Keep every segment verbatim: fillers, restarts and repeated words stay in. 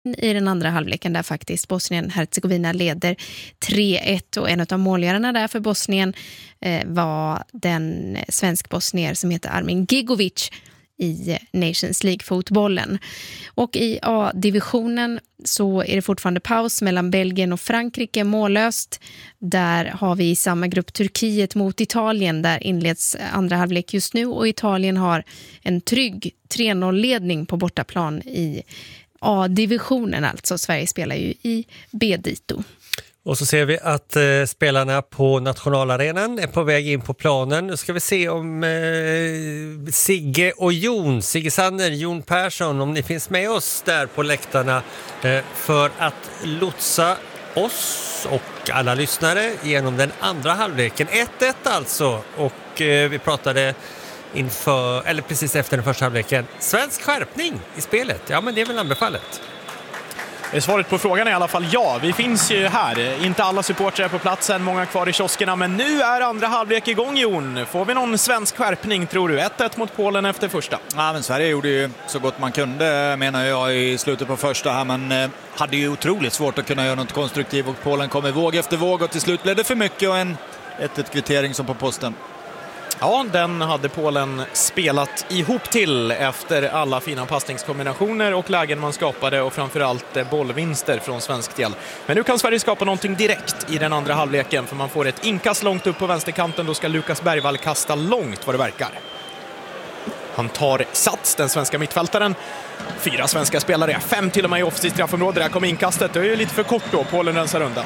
i den andra halvleken där faktiskt Bosnien-Hercegovina leder tre ett, och en av målgörarna där för Bosnien eh, var den svensk-bosnier som heter Armin Gigovic i Nations League-fotbollen. Och i A-divisionen så är det fortfarande paus mellan Belgien och Frankrike, mållöst. Där har vi i samma grupp Turkiet mot Italien, där inleds andra halvlek just nu, och Italien har en trygg tre noll-ledning på bortaplan i A-divisionen, alltså. Sverige spelar ju i B-dito. Och så ser vi att eh, spelarna på nationalarenan är på väg in på planen. Nu ska vi se om eh, Sigge och Jon, Sigge Sanner, Jon Persson, om ni finns med oss där på läktarna eh, för att lotsa oss och alla lyssnare genom den andra halvleken. ett ett alltså, och eh, vi pratade inför, eller precis efter den första halvleken. Svensk skärpning i spelet, ja men det är väl anbefallet. Svaret på frågan är i alla fall ja. Vi finns ju här. Inte alla supportrar är på platsen, många kvar i kioskerna. Men nu är andra halvlek igång, Jon. Får vi någon svensk skärpning, tror du? ett ett mot Polen efter första. Ja, men Sverige gjorde ju så gott man kunde, menar jag, i slutet på första här. Men eh, hade ju otroligt svårt att kunna göra något konstruktivt. Och Polen kom i våg efter våg, och till slut blev det för mycket och en ett ett kvittering som på posten. Ja, den hade Polen spelat ihop till efter alla fina passningskombinationer och lägen man skapade, och framförallt bollvinster från svensk del. Men nu kan Sverige skapa någonting direkt i den andra halvleken, för man får ett inkast långt upp på vänsterkanten. Då ska Lukas Bergvall kasta långt vad det verkar. Han tar sats, den svenska mittfältaren. Fyra svenska spelare, fem till och med i offensivt straffområde. Där kommer inkastet, det är ju lite för kort då. Polen rensar undan.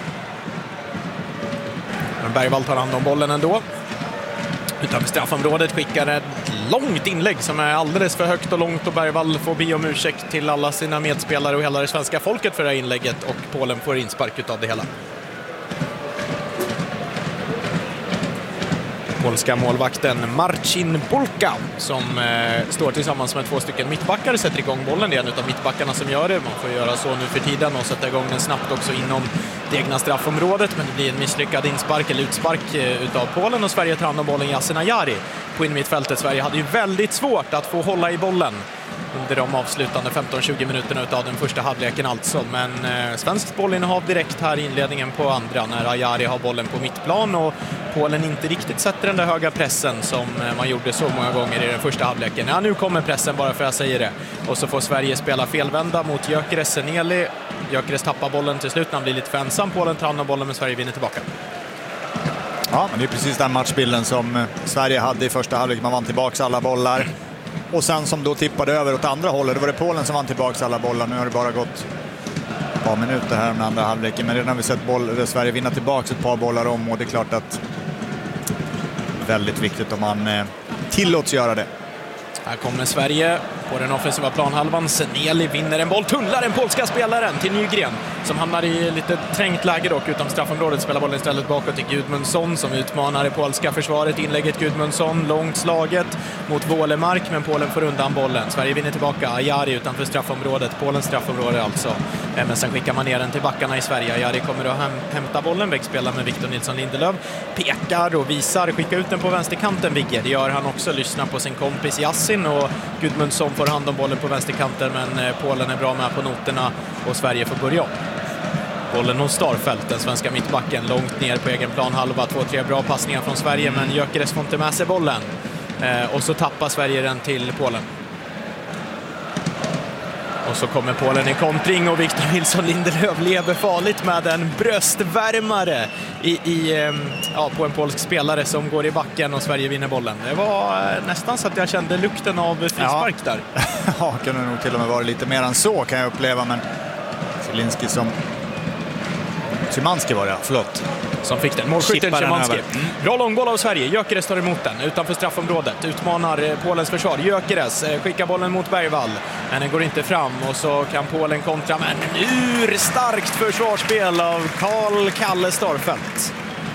Men Bergvall tar hand om bollen ändå. Utanför straffområdet skickar ett långt inlägg som är alldeles för högt och långt, och Bergvall får be om ursäkt till alla sina medspelare och hela det svenska folket för det här inlägget, och Polen får inspark av det hela. Polska målvakten Marcin Bulka, som eh, står tillsammans med två stycken mittbackar, sätter igång bollen. Det är en av mittbackarna som gör det. Man får göra så nu för tiden och sätta igång den snabbt också inom det egna straffområdet, men det blir en misslyckad inspark eller utspark eh, utav Polen, och Sverige tar hand om bollen. Yasin Ayari på innermittfältet. Sverige hade ju väldigt svårt att få hålla i bollen under de avslutande femton tjugo minuterna utav den första halvleken alltså. Men eh, svenskt bollinnehav direkt här i inledningen på andra, när Ayari har bollen på mittplan och Polen inte riktigt sätter den där höga pressen som eh, man gjorde så många gånger i den första halvleken. Ja, nu kommer pressen bara för att jag säger det. Och så får Sverige spela felvända mot Gyökeres Seneli. Gyökeres tappar bollen till slut när han blir lite för ensam. Polen tar hand om bollen, men Sverige vinner tillbaka. Ja, men det är precis den matchbilden som Sverige hade i första halvlek. Man vann tillbaka alla bollar. Och sen som då tippade över åt andra hållet, då var det Polen som vann tillbaka alla bollar. Nu har det bara gått ett par minuter här med andra halvleken. Men redan har vi sett boll, Sverige vinna tillbaka ett par bollar om. Och det är klart att det är väldigt viktigt om man eh, tillåts göra det. Här kommer Sverige på den offensiva planhalvan. Seneli vinner en boll, tunnlar den polska spelaren till Nygren, som hamnar i lite trängt läge dock utan straffområdet. Spelar bollen istället bakåt till Gudmundsson, som utmanar det polska försvaret. Inlägget Gudmundsson, långt slaget mot Wålemark, men Polen får undan bollen. Sverige vinner tillbaka. Ayari utanför straffområdet, Polens straffområde alltså. Men sen skickar man ner den till backarna i Sverige. Ayari kommer att häm- hämta bollen, växtspelar med Victor Nilsson Lindelöf. Pekar och visar, skickar ut den på vänsterkanten, Vigge. Det gör han också, lyssnar på sin kompis Yasin, och Gudmundsson får hand om bollen på vänsterkanten, men Polen är bra med på noterna och Sverige får börja om. Bollen hos Starfelt, den svenska mittbacken, långt ner på egen plan halva. Två, tre bra passningar från Sverige, men Gyökeres får inte med sig bollen. Eh, och så tappar Sverige den till Polen. Och så kommer Polen i kontring, och Victor Nilsson Lindelöf lever farligt med en bröstvärmare i, i, ja, på en polsk spelare som går i backen, och Sverige vinner bollen. Det var nästan så att jag kände lukten av frispark där. Ja, kunde nog till och med vara lite mer än så, kan jag uppleva, men Zielinski som Szymanski var det, förlåt. Som fick den. Målskytten Szymanski. Mm. Bra långboll av Sverige. Gyökeres tar emot den utanför straffområdet. Utmanar Polens försvar. Gyökeres skickar bollen mot Bergvall. Men den går inte fram, och så kan Polen kontra. Men urstarkt försvarsspel av Karl Kalle Starfelt,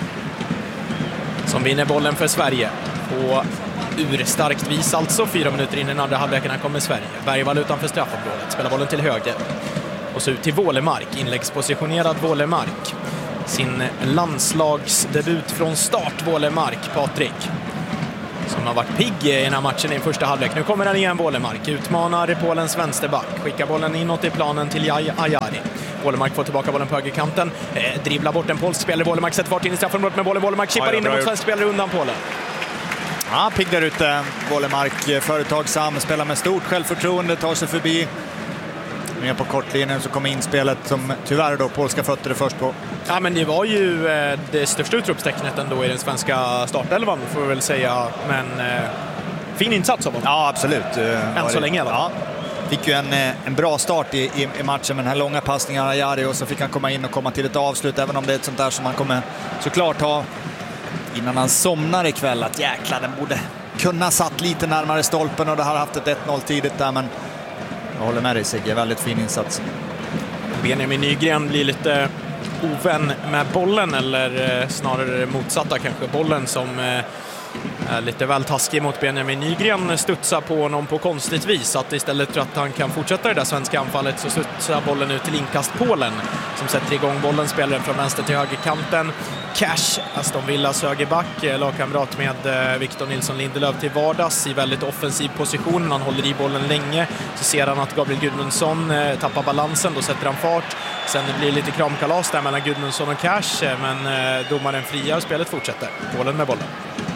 som vinner bollen för Sverige. På urstarkt vis alltså. Fyra minuter in i den andra halvleken kommer Sverige. Bergvall utanför straffområdet. Spelar bollen till höger. Och så ut till Wålemark. Inläggspositionerad Wålemark. Sin landslagsdebut från start, Wålemark, Patrik. som har varit pigg i den här matchen i första halvlek. Nu kommer den igen, Wålemark. Utmanar Polens vänsterback. Skickar bollen inåt i planen till Jaj Ajari. Wålemark får tillbaka bollen på högerkanten. Eh, dribblar bort en polsk spelare. Wålemark sätter fart in i straffområdet med bollen. Wålemark chippar in den mot svensk spelare undan Polen. Ja, pigg där ute. Wålemark företagsam, spelar med stort självförtroende, tar sig förbi. Ner på kortlinjen så kommer inspelet som tyvärr då polska fötter är först på. Ja, men det var ju eh, det största utropstecknet ändå i den svenska startelvan, får vi väl säga. Men eh, fin insats av honom. Ja, absolut. Än så länge. Ja. Fick ju en, en bra start i, i, i matchen med den här långa passningen av Ajari, och så fick han komma in och komma till ett avslut, även om det är ett sånt där som han kommer såklart ha innan han somnar ikväll, att jäkla, den borde kunna satt lite närmare stolpen och det har haft ett ett noll tidigt där, men jag håller med dig Sigge, väldigt fin insats. Benjamin Nygren blir lite ovän med bollen, eller snarare motsatta kanske, bollen som är lite väl taskig mot Benjamin Nygren, studsar på honom på konstigt vis. Att istället för att han kan fortsätta det där svenska anfallet så studsar bollen ut till inkast Polen, som sätter igång bollen, spelar från vänster till högerkanten. Cash, Aston Villas högerback, lagkamrat med Victor Nilsson Lindelöf till vardags i väldigt offensiv position. Han håller i bollen länge, så ser han att Gabriel Gudmundsson tappar balansen, då sätter han fart. Sen det blir lite kramkalas där mellan Gudmundsson och Cash, men domaren friar och spelet fortsätter. Polen med bollen.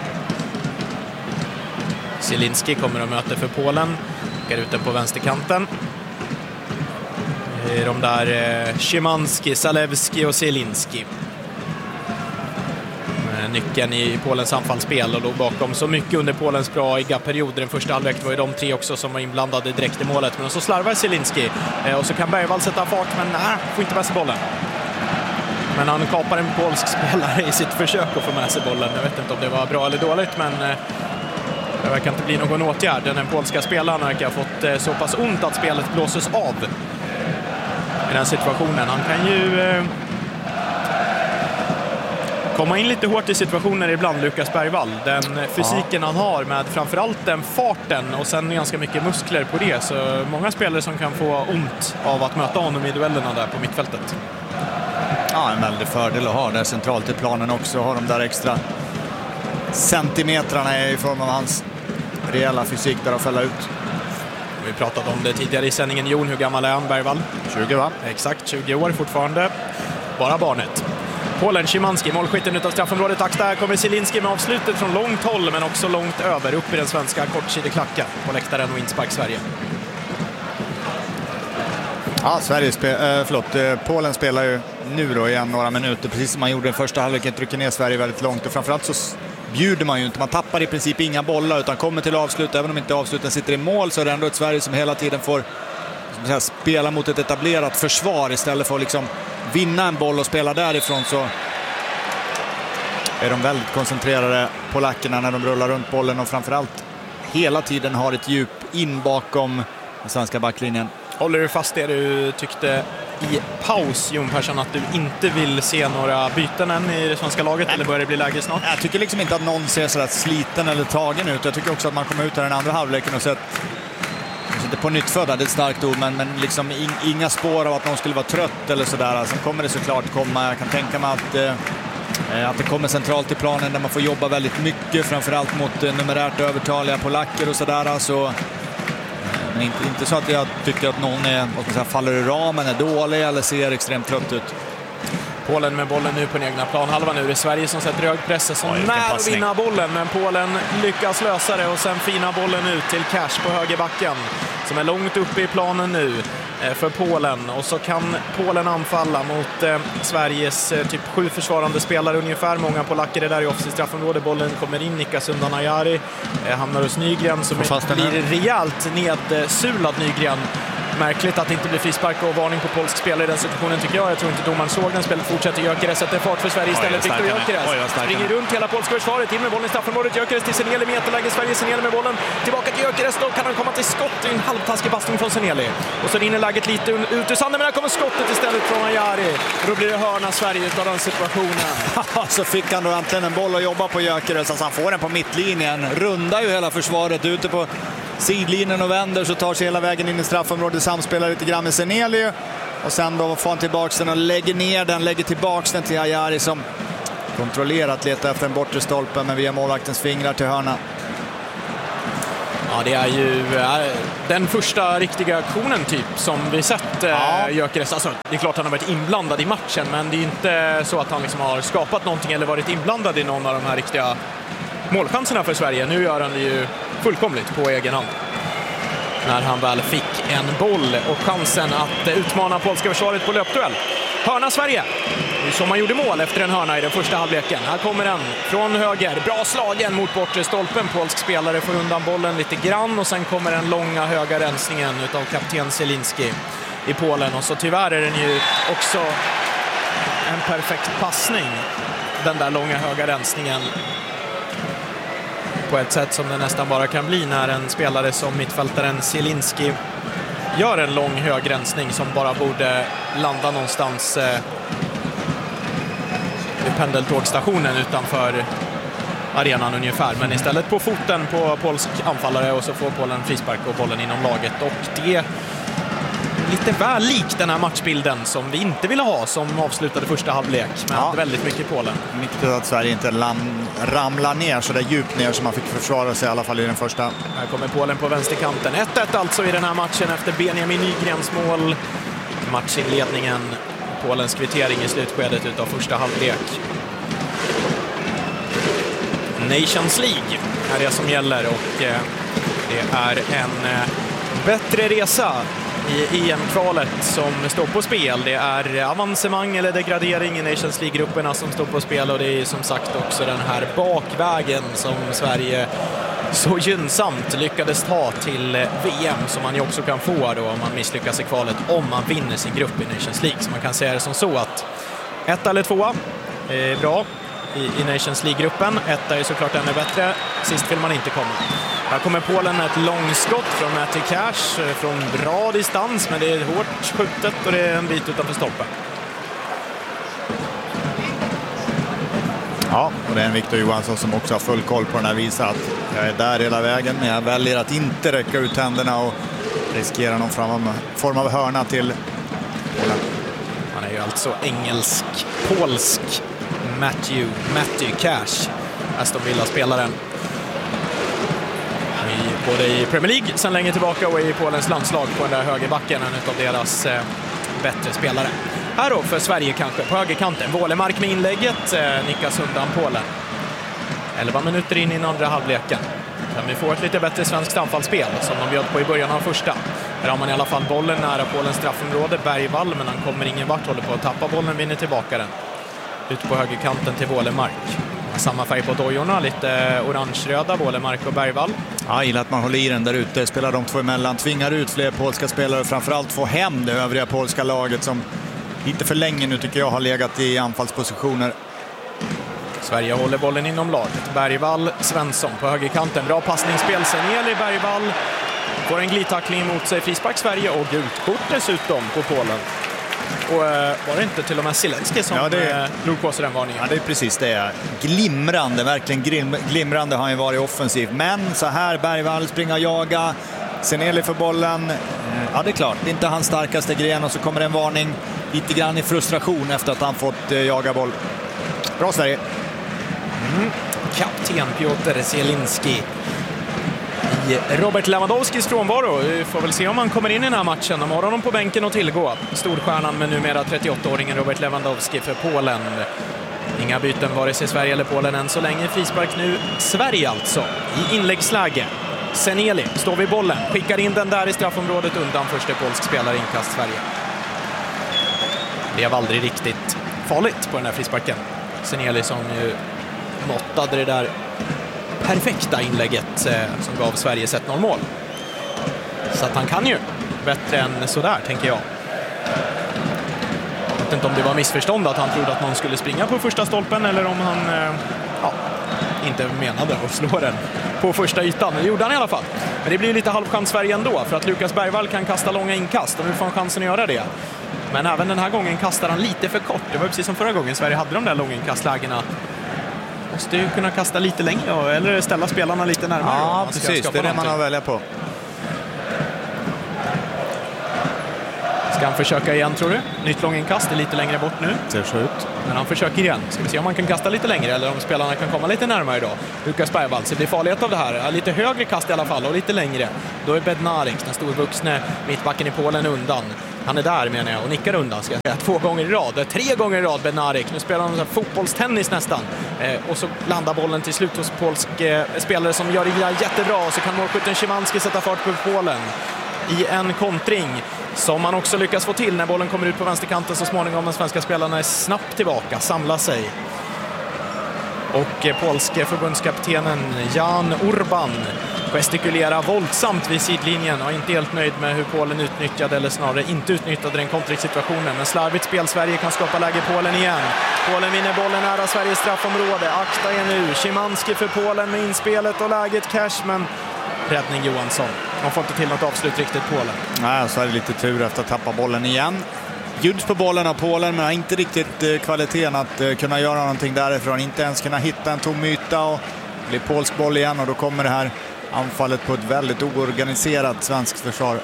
Zielinski kommer att möta för Polen. Går ut den på vänsterkanten. Det är de där eh, Szymanski, Zalewski och Zielinski. Nyckeln i Polens anfallsspel och låg bakom så mycket under Polens braiga perioder. Den första halvlek var ju de tre också som var inblandade direkt i målet. Men så slarvar Zielinski eh, och så kan Bergvall sätta fart, men nej, får inte med sig bollen. Men han kapar en polsk spelare i sitt försök att få med sig bollen. Jag vet inte om det var bra eller dåligt, men eh, det verkar inte bli någon åtgärd. Den polska spelaren verkar ha fått eh, så pass ont att spelet blåses av i den situationen. Han kan ju eh, komma in lite hårt i situationer ibland, Lukas Bergvall. Den fysiken han har med framförallt den farten och sen ganska mycket muskler på det. Så många spelare som kan få ont av att möta honom i duellerna där på mittfältet. Ja, en väldig fördel att ha där centralt i planen också. Har de där extra centimetrarna i form av hans rejäla fysik där att fälla ut. Vi pratade om det tidigare i sändningen. Jon, hur gammal är han, Bergvall? tjugo, va? Exakt, tjugo år fortfarande. Bara barnet. Polen, Szymanski, målskytten utav straffområdet. Tack, där kommer Zielinski med avslutet från långt håll, men också långt över, upp i den svenska kortsidekklacken på läktaren och inspark Sverige. Ja, Sverige spe, äh, förlåt, äh, Polen spelar ju nu då igen några minuter, precis som man gjorde den första halvleken, trycker ner Sverige väldigt långt, och framförallt så bjuder man ju inte, man tappar i princip inga bollar utan kommer till avslut. Även om inte avsluten sitter i mål så är det ändå ett Sverige som hela tiden får säga, spela mot ett etablerat försvar istället för att liksom vinna en boll och spela därifrån. Så är de väldigt koncentrerade, polackerna, när de rullar runt bollen och framförallt hela tiden har ett djup in bakom den svenska backlinjen. Håller du fast det du tyckte i paus, Jon Persson, att du inte vill se några byten än i det svenska laget? Nej. Eller börjar det bli läge snart? Jag tycker liksom inte att någon ser så där sliten eller tagen ut. Jag tycker också att man kommer ut här den andra halvleken och sett, inte på nytt födda, det är ett starkt ord, men, men liksom in, inga spår av att någon skulle vara trött eller sådär. Sen kommer det såklart komma, jag kan tänka mig att, eh, att det kommer centralt i planen där man får jobba väldigt mycket, framförallt mot eh, numerärt övertaliga polacker och sådär. Så men inte, inte så att jag tycker att någon är, vad ska man säga, faller i ramen, är dålig eller ser extremt trött ut. Polen med bollen nu på den egna planhalva. Nu är det Sverige som sätter hög press, som när att vinna bollen, men Polen lyckas lösa det och sen fina bollen ut till Cash på högerbacken som är långt uppe i planen nu för Polen, och så kan Polen anfalla mot eh, Sveriges eh, typ sju försvarande spelare ungefär. Många polacker är där i offensivt straffområde. Bollen kommer in, nickas undan Ajari, eh, hamnar hos Nygren som blir rejält nedsulad. Nygren. Märkligt att det inte blir frispark och varning på polsk spelare i den situationen, tycker jag. Jag tror inte domaren såg den. Spelet fortsätter. Gyökeres sätter fart för Sverige istället. Viktor Gyökeres springer runt hela polska försvaret, in med bollen i straffområdet. Gyökeres till Seneli, meterläge Sverige. Seneli med bollen tillbaka till Gyökeres. Då kan han komma till skott i en halvtaskig bastning från Seneli. Och så inne läget lite ut ur sanden, men där kommer skottet istället från Ajari. Och då blir det hörna Sverige utav den situationen. Så fick han då äntligen en boll att jobba på Gyökeres. Alltså han får den på mittlinjen. Rundar ju hela försvaret ute på sidlinjen och vänder, så tar sig hela vägen in i straffområdet, samspelar lite grann med Seneli, och sen då får han tillbaka den och lägger ner den, lägger tillbaka den till Ajari som kontrollerat letar efter en bortre stolpen, men via målvaktens fingrar till hörna. Ja, det är ju är den första riktiga aktionen typ som vi sett eh, Ja. Gyökeres. Alltså, det är klart han har varit inblandad i matchen, men det är inte så att han liksom har skapat någonting eller varit inblandad i någon av de här riktiga målchanserna för Sverige. Nu gör han det ju fullkomligt på egen hand. När han väl fick en boll och chansen att utmana polska försvaret på löpduell. Hörna Sverige, som man gjorde mål efter en hörna i den första halvleken. Här kommer den från höger, bra slagen mot bortre stolpen. Polsk spelare får undan bollen lite grann och sen kommer den långa höga rensningen utav kapten Zielinski i Polen. Och så tyvärr är den ju också en perfekt passning, den där långa höga rensningen, på ett sätt som det nästan bara kan bli när en spelare som mittfältaren Zielinski gör en lång hög rensning som bara borde landa någonstans eh, vid pendeltågstationen utanför arenan ungefär. Men istället på foten på polsk anfallare och så får Polen frispark och bollen inom laget. Och det är lite väl likt den här matchbilden som vi inte ville ha som avslutade första halvlek. Men Ja. väldigt mycket Polen. Viktigt att Sverige inte lam, ramlar ner så där djupt ner som man fick försvara sig i alla fall i den första. Här kommer Polen på vänsterkanten. ett ett alltså i den här matchen efter Benjamin Nygrens mål. Matchinledningen, Polens kvittering i slutskedet utav första halvlek. Nations League är det som gäller och eh, det är en eh, bättre resa i E M-kvalet som står på spel. Det är avancemang eller degradering i Nations League-grupperna som står på spel och det är som sagt också den här bakvägen som Sverige så gynnsamt lyckades ta till V M som man ju också kan få då om man misslyckas i kvalet om man vinner sin grupp i Nations League. Så man kan säga det som så att ett eller tvåa är bra i, i Nations League-gruppen. Ett är såklart ännu bättre. Sist vill man inte komma. Här kommer Polen med ett långskott från Matthew Cash från bra distans, men det är hårt skjutet och det är en bit utanför stolpen. Ja, och det är en Victor Johansson som också har full koll på den här, visar att jag är där hela vägen, men jag väljer att inte räcka ut händerna och riskera någon form av hörna till Polen. Han är ju alltså engelsk-polsk Matthew, Matthew Cash, Aston Villa-spelaren. I, både i Premier League sedan länge tillbaka och i Polens landslag på den där högerbacken, en av deras eh, bättre spelare. Här då för Sverige kanske på högerkanten. Wålemark med inlägget, eh, nickas undan Polen. elva minuter in i den andra halvleken. Kan vi få ett lite bättre svenskt anfallsspel som de bjöd på i början av första. Här har man i alla fall bollen nära Polens straffområde. Bergvall, men han kommer ingen vart, håller på att tappa bollen, vinner tillbaka den. Ut på högerkanten till Wålemark. Samma färg på dojorna, lite orange-röda, Wålemark och Bergvall. Ja, gillar att man håller i den där ute, spelar de två emellan, tvingar ut fler polska spelare och framförallt få hem det övriga polska laget som lite för länge nu tycker jag har legat i anfallspositioner. Sverige håller bollen inom laget. Bergvall, Svensson på högerkanten. Bra passningsspel, Seneli, Bergvall får en glidtackling mot sig, frispark Sverige och gult kort dessutom på Polen. Och äh, var det inte till och med Zielinski som ja, det... äh, drog på sig den varningen? Ja, det är precis det. Glimrande, verkligen glim, glimrande har han ju varit offensivt. Men så här, Bergvall springer och jaga. Seneli för bollen. Ja, det är klart, det är inte hans starkaste gren och så kommer en varning lite grann i frustration efter att han fått eh, jaga boll. Bra Sverige. Mm. Kapten Piotr Zielinski i Robert Lewandowskis frånvaro. Vi får väl se om han kommer in i den här matchen. De har honom på bänken och tillgå. Storstjärnan med numera trettioåtta-åringen Robert Lewandowski för Polen. Inga byten vare sig Sverige eller Polen än så länge. Frispark nu Sverige alltså i inläggsläge. Seneli står vid bollen, skickar in den där i straffområdet undan första polsk spelare, inkast Sverige. Det var aldrig riktigt farligt på den här frisparken. Seneli som ju måttade det där perfekta inlägget eh, som gav Sverige ett noll mål. Så att han kan ju bättre än sådär, tänker jag. Jag vet inte om det var missförstånd att han trodde att någon skulle springa på första stolpen eller om han eh, ja, inte menade att slå den på första ytan. Det gjorde han i alla fall. Men det blir lite halvchans Sverige ändå, för att Lukas Bergvall kan kasta långa inkast och nu får han chansen att göra det. Men även den här gången kastar han lite för kort. Det var precis som förra gången Sverige hade de där långa inkastlägena. Måste ju kunna kasta lite längre eller ställa spelarna lite närmare. Ja, precis. Det är det man har att välja på. Ska Kan försöka igen, tror du? Nytt långinkast är lite längre bort nu. Ser så ut. Men han försöker igen. Ska vi se om han kan kasta lite längre eller om spelarna kan komma lite närmare idag. Lukas Bergvall, så det blir farlighet av det här. Lite högre kast i alla fall och lite längre. Då är Bednarek, den storvuxne mittbacken i Polen, undan. Han är där, menar jag, och nickar undan, ska jag säga. Två gånger i rad, tre gånger i rad Bednarek. Nu spelar han fotbollstennis nästan. Eh, och så landar bollen till slut hos polsk eh, spelare som gör det jättebra. Och så kan målskytten Szymanski sätta fart på Polen i en kontring som man också lyckas få till när bollen kommer ut på vänsterkanten så småningom. De svenska spelarna är snabbt tillbaka, samlar sig. Och eh, polske förbundskaptenen Jan Urban gestikulerar våldsamt vid sidlinjen och är inte helt nöjd med hur Polen utnyttjade, eller snarare inte utnyttjade, den kontringssituationen. Men slarvigt spel, Sverige kan skapa läge. Polen igen. Polen vinner bollen nära Sveriges straffområde. Akta er nu. Szymanski för Polen med inspelet och läget. Cash, men räddning Johansson. De får inte till något avslut riktigt, Polen. Nej, så är det lite tur efter att tappa bollen igen. Ljuds på bollen av Polen, men har inte riktigt eh, kvaliteten att eh, kunna göra någonting därifrån. Inte ens kunna hitta en tom yta, och det blir polsk boll igen, och då kommer det här anfallet på ett väldigt oorganiserat svenskt försvar.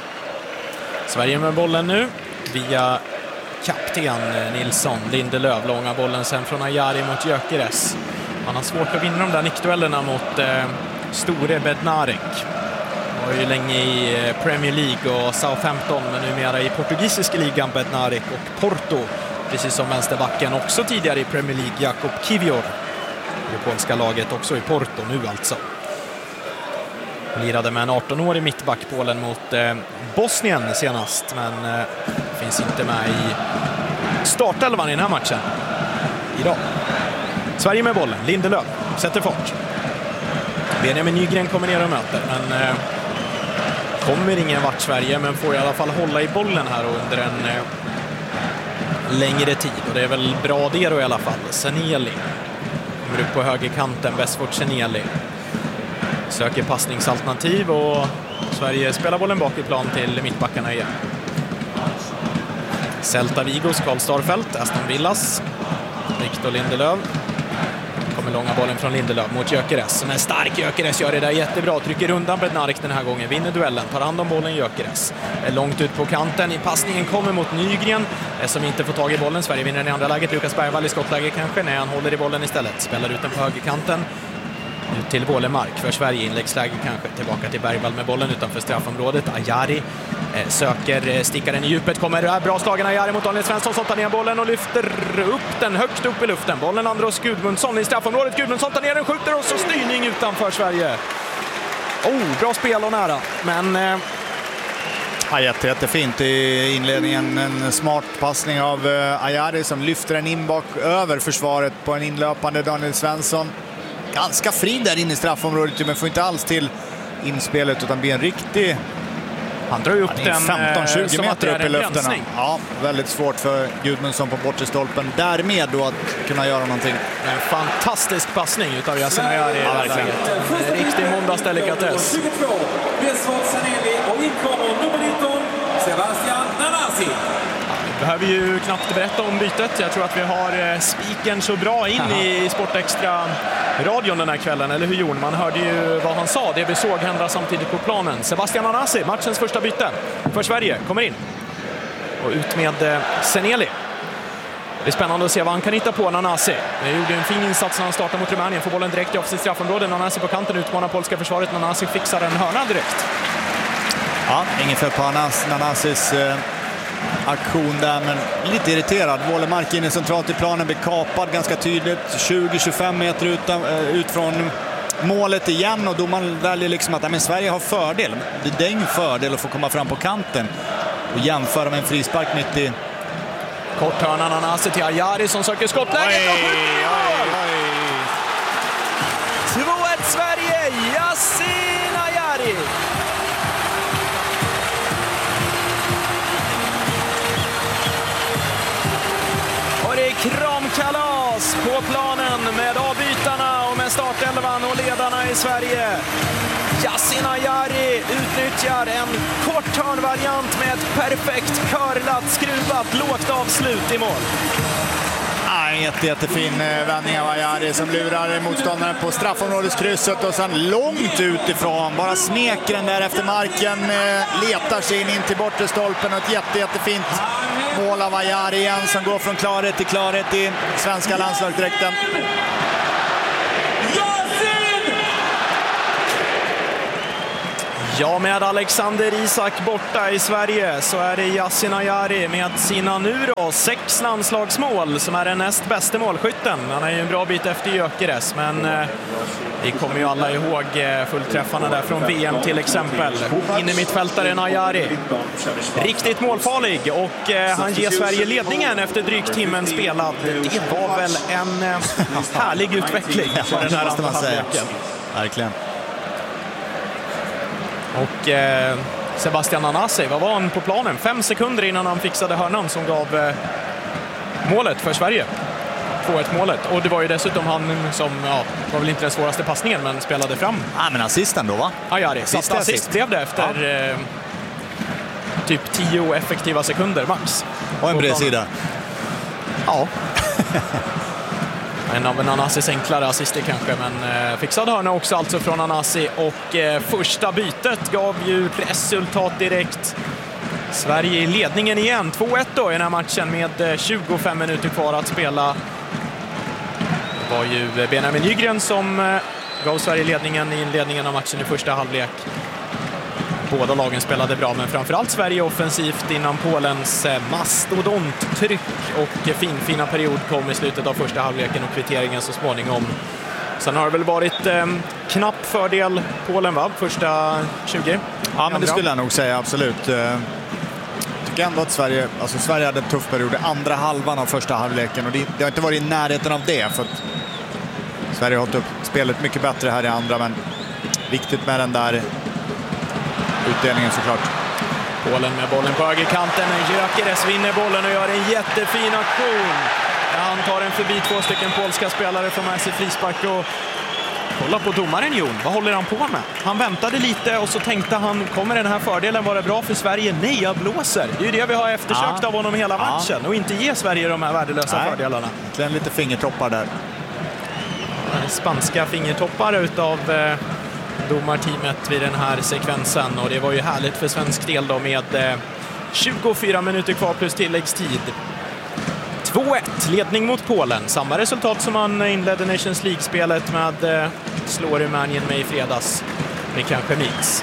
Sverige med bollen nu via kapten Nilsson. Lindelöf, långa bollen sen från Ajari mot Gyökeres. Han har svårt att vinna de där nickduellerna mot eh, store Bednarek. Var ju länge i Premier League och Southampton, men numera i portugisiska ligan Bednarek, och Porto, precis som vänsterbacken också tidigare i Premier League Jakub Kiwior. Det polska laget också i Porto nu alltså. Lirade med en arton-årig mittback Polen mot eh, Bosnien senast, men eh, finns inte med i startelvan i den här matchen idag. Sverige med bollen, Lindelöf sätter fart. Benjamin Nygren kommer ner och möter, men eh, kommer ingen vart Sverige, men får i alla fall hålla i bollen här under en eh, längre tid, och det är väl bra det då i alla fall. Seneli kommer upp på högerkanten, Besford Seneli söker passningsalternativ, och Sverige spelar bollen bak i plan till mittbackarna igen. Celta Vigos Karl Starfelt, Aston Villas, Victor Lindelöf. Kommer långa bollen från Lindelöf mot Gyökeres, som är stark. Gyökeres gör det där jättebra, trycker undan Bednarek den här gången, vinner duellen, tar hand om bollen. Gyökeres är långt ut på kanten, i passningen kommer mot Nygren som inte får tag i bollen. Sverige vinner i andra läget. Lukas Bergvall i skottläge kanske, när han håller i bollen istället, spelar ut den på högerkanten ut till Wålemark för Sverige, inläggsläge kanske, tillbaka till Bergvall med bollen utanför straffområdet. Ajari eh, söker eh, stickaren i djupet, kommer här bra slagen Ajari mot Daniel Svensson, som tar ner bollen och lyfter upp den högt upp i luften. Bollen Andros Gudmundsson i straffområdet, Gudmundsson tar ner den, skjuter, och så styrning utanför Sverige. Oh, bra spel och nära, men eh... ja, jätte, jättefint i inledningen. En smart passning av eh, Ajari som lyfter den in bak över försvaret på en inlöpande Daniel Svensson. Ganska fri där inne i straffområdet, men får inte alls till inspelet, utan blir en riktig... Han drar ju upp den femton tjugo som meter upp i luften. Ja, väldigt svårt för Gudmundsson på bortre stolpen. Därmed då att kunna göra någonting. En fantastisk passning utav Yasin Ajari i det här läget. En riktig måndagsdelikatess. Och inkommer nummer nitton, Sebastian Nanasi. Vi behöver ju knappt berätta om bytet. Jag tror att vi har spiken så bra in Aha. i Sportextra radion den här kvällen, eller hur Jon? Man hörde ju vad han sa, det vi såg hända samtidigt på planen. Sebastian Nanasi, matchens första byte för Sverige, kommer in. Och ut med Seneli. Det är spännande att se vad han kan hitta på. Nanasi det gjorde en fin insats när han startade mot Rumänien. Får bollen direkt i offensivt straffområde. Nanasi på kanten utmanar polska försvaret. Nanasi fixar en hörna direkt. Ja, ingen för på Nanasis eh, aktion där, men lite irriterad. Wålemark inne centralt i planen, blir kapad ganska tydligt. tjugo till tjugofem meter ut, eh, ut från målet igen, och då man väljer liksom att ja, men Sverige har fördel. Det är ingen fördel att få komma fram på kanten och jämföra med en frispark nittio. Kort hörna Nanasi till Ajari som söker skottläget och skjuter! två ett Sverige, Yasin Ajari! Och det är kramkalas på planen med avbytarna och med startelvan och ledarna i Sverige. Yasin Ajari utnyttjar en kort hörnvariant med ett perfekt curlat, skruvat, lågt avslut i mål. Nej, en jätte, jättefin vändning av Ajari som lurar motståndaren på straffområdeskrysset och sen långt utifrån. Bara smeker den där efter marken, letar sig in, in till bortre stolpen och ett jätte, jättefint mål av Ajari igen som går från klarhet till klarhet i svenska landslagsdräkten. Ja, med Alexander Isak borta i Sverige så är det Yasin Ajari med sina nu då sex landslagsmål som är den näst bästa målskytten. Han är ju en bra bit efter Gyökeres, men eh, vi kommer ju alla ihåg eh, fullträffarna där från V M till exempel. Inne mittfältaren Ajari. Riktigt målfarlig och eh, han ger Sverige ledningen efter drygt timmen spelad. Det var väl en eh, härlig utveckling för den här andra halvleken. Verkligen. Och eh, Sebastian Nanasi, vad var han på planen? Fem sekunder innan han fixade hörnan som gav eh, målet för Sverige. två ett målet. Och det var ju dessutom han som, ja, var väl inte den svåraste passningen, men spelade fram. Ja, men assisten då, va? Ajari. Sista assist, assist blev det efter ja. eh, typ tio effektiva sekunder max. Och en bred sida. Ja. En av Nanasis enklare assister kanske, men eh, fixade hörna också alltså från Nanasi. Och eh, första bytet gav ju resultat direkt. Sverige i ledningen igen. två ett då i den här matchen med eh, tjugofem minuter kvar att spela. Det var ju Benjamin Nygren som eh, gav Sverige ledningen i inledningen av matchen i första halvlek. Båda lagen spelade bra, men framförallt Sverige offensivt innan Polens mastodonttryck och fin, fina period kom i slutet av första halvleken och kvitteringen så småningom. Sen har det väl varit eh, knapp fördel Polen, va? Första tjugo. Ja, men det skulle jag nog säga, absolut. Jag tycker ändå att Sverige, alltså Sverige hade en tuff period i andra halvan av första halvleken och det, det har inte varit i närheten av det, för att Sverige har hållit upp spelet mycket bättre här i andra, men viktigt med den där utdelningen såklart. Polen med bollen på högerkanten. Gyökeres vinner bollen och gör en jättefin aktion. Han tar en förbi två stycken polska spelare från med sig frispark och kolla på domaren Jon. Vad håller han på med? Han väntade lite och så tänkte han, kommer den här fördelen vara bra för Sverige? Nej, jag blåser. Det är ju det vi har eftersökt ja. av honom hela matchen. Ja. Och inte ge Sverige de här värdelösa Nej. fördelarna. Det är lite fingertoppar där. Spanska fingertoppar utav eh, domarteamet vid den här sekvensen, och det var ju härligt för svensk del då med eh, tjugofyra minuter kvar plus tilläggstid. två ett, ledning mot Polen. Samma resultat som man inledde Nations League-spelet med eh, slår Rumänien med i fredags. Det kanske minns.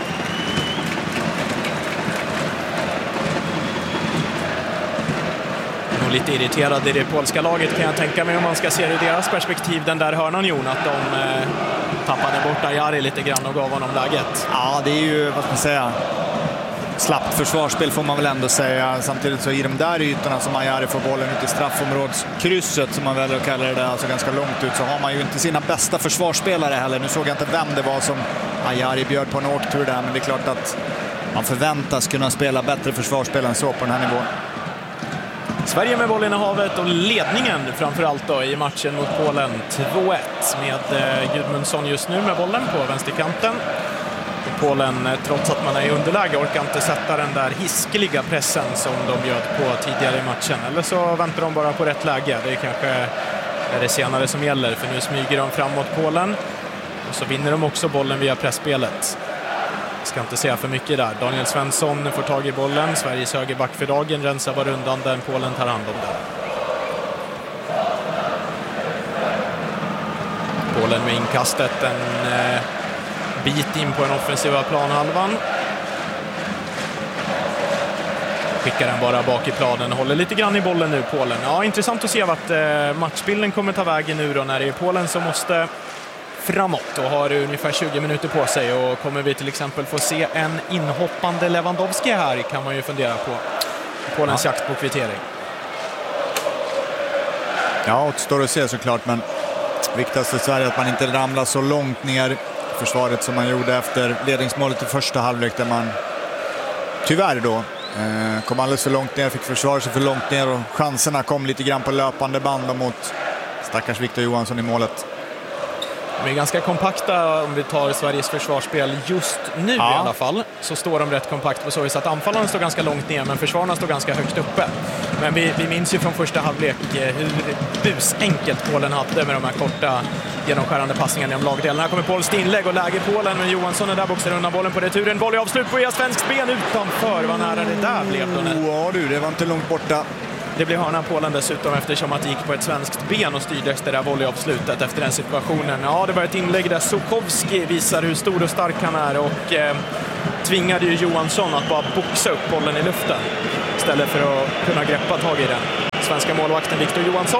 Nog lite irriterad i det polska laget kan jag tänka mig, om man ska se det i deras perspektiv, den där hörnan Jon, att de eh, tappade bort Ajari lite grann och gav honom läget. Ja, det är ju, vad ska man säga, slappt försvarsspel får man väl ändå säga. Samtidigt så i de där ytorna som Ajari får bollen ut i straffområdskrysset, som man väljer att kalla det där, alltså ganska långt ut, så har man ju inte sina bästa försvarsspelare heller. Nu såg jag inte vem det var som Ajari bjöd på en åktur där, men det är klart att man förväntas kunna spela bättre försvarsspel än så på den här nivån. Sverige med bollen i havet och ledningen framförallt då i matchen mot Polen två ett med eh, Gudmundsson just nu med bollen på vänsterkanten. Och Polen, trots att man är i underläge, orkar inte sätta den där hiskeliga pressen som de bjöd på tidigare i matchen. Eller så väntar de bara på rätt läge. Det är kanske är det senare som gäller, för nu smyger de framåt Polen. Och så vinner de också bollen via pressspelet. Ska inte säga för mycket där. Daniel Svensson får tag i bollen. Sveriges högerback för dagen rensar var rundan där Polen tar hand om den. Polen med inkastet en eh, bit in på den offensiva planhalvan. Skickar den bara bak i planen och håller lite grann i bollen nu, Polen. Ja, intressant att se vart eh, matchbilden kommer ta vägen nu då, när det är Polen som måste framåt och har ungefär tjugo minuter på sig. Och kommer vi till exempel få se en inhoppande Lewandowski här, kan man ju fundera på. Polens ja. jakt på kvittering. Ja, det står att se såklart, men viktigast för Sverige att man inte ramlar så långt ner i försvaret som man gjorde efter ledningsmålet i första halvlek, där man tyvärr då eh, kom alldeles för långt ner, fick försvara sig för långt ner och chanserna kom lite grann på löpande band mot stackars Victor Johansson i målet. De är ganska kompakta om vi tar Sveriges försvarsspel just nu ja. i alla fall. Så står de rätt kompakt på så vis att anfallarna står ganska långt ner men försvararna står ganska högt uppe. Men vi, vi minns ju från första halvlek hur busenkelt Polen hade med de här korta genomskärande passningarna i lagdelen. Här kommer Pols inlägg och läge Polen, men Johansson är där, boxar undan bollen på returen. Volley avslut på svenskt ben utanför. Vad nära det där blev då. Ja du, det var inte långt borta. Det blev hörna Polen dessutom eftersom att det gick på ett svenskt ben och styrdes det där volleyavslutet efter den situationen. Ja, det var ett inlägg där Sokowski visar hur stor och stark han är och eh, tvingade ju Johansson att bara boxa upp bollen i luften istället för att kunna greppa tag i den. Svenska målvakten Viktor Johansson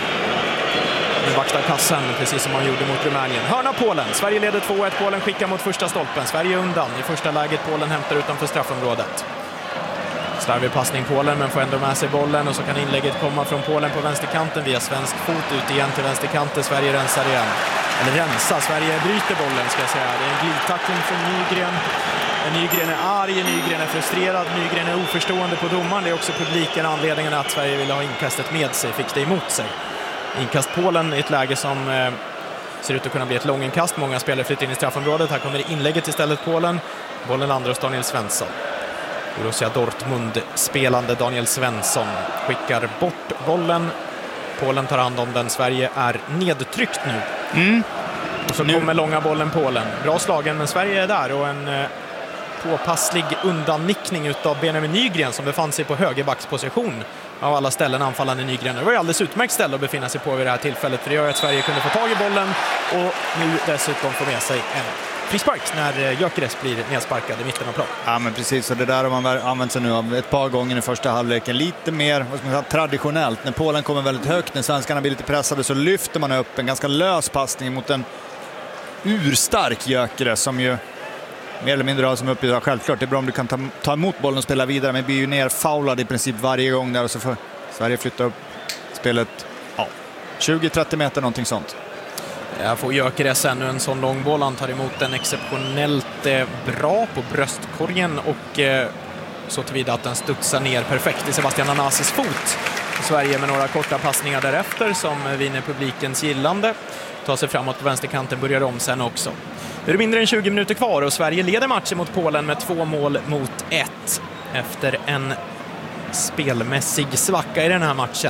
nu vaktar kassen precis som han gjorde mot Rumänien. Hörna Polen. Sverige leder två ett. Polen skickar mot första stolpen. Sverige undan. I första läget Polen hämtar utanför straffområdet. Slarvig passning Polen men får ändå med sig bollen och så kan inlägget komma från Polen på vänsterkanten via svensk fot ut igen till vänsterkanten. Sverige rensar igen. Eller rensa. Sverige bryter bollen ska jag säga. Det är en glidtackling från Nygren. Nygren är arg, Nygren är frustrerad, Nygren är oförstående på domaren. Det är också publiken anledningen att Sverige ville ha inkastet med sig, fick det emot sig. Inkast Polen i ett läge som eh, ser ut att kunna bli ett långinkast. Många spelare flyttar in i straffområdet. Här kommer inlägget istället Polen. Bollen landar hos Daniel Svensson. Borussia Dortmund spelande Daniel Svensson skickar bort bollen. Polen tar hand om den. Sverige är nedtryckt nu. Mm. Och så kommer långa bollen Polen. Bra slagen men Sverige är där och en eh, påpasslig undannickning utav Benjamin Nygren som befann sig på högerbacksposition av alla ställen anfallande Nygren. Det var ju alldeles utmärkt ställe att befinna sig på vid det här tillfället för det gör att Sverige kunde få tag i bollen och nu dessutom få med sig en frispark när Gyökeres blir nedsparkad i mitten av plan. Ja men precis, och det där har man använt sig nu av ett par gånger i första halvleken. Lite mer vad ska man säga, traditionellt. När Polen kommer väldigt högt, när svenskarna blir lite pressade så lyfter man upp en ganska lös passning mot en urstark Gyökeres som ju mer eller mindre har som uppgift. Självklart det är bra om du kan ta, ta emot bollen och spela vidare men blir ju nerfaulad i princip varje gång där och så får Sverige flytta upp spelet ja, tjugo till trettio meter någonting sånt. Jag får Gyökeres ännu en sån lång boll. Han tar emot den exceptionellt eh, bra på bröstkorgen och eh, så tillvida att den studsar ner perfekt i Sebastian Nanasis fot. Sverige med några korta passningar därefter som vinner publikens gillande. Tar sig framåt på vänsterkanten, börjar om sen också. Nu är det mindre än tjugo minuter kvar och Sverige leder matchen mot Polen med två mål mot ett efter en spelmässig svacka i den här matchen.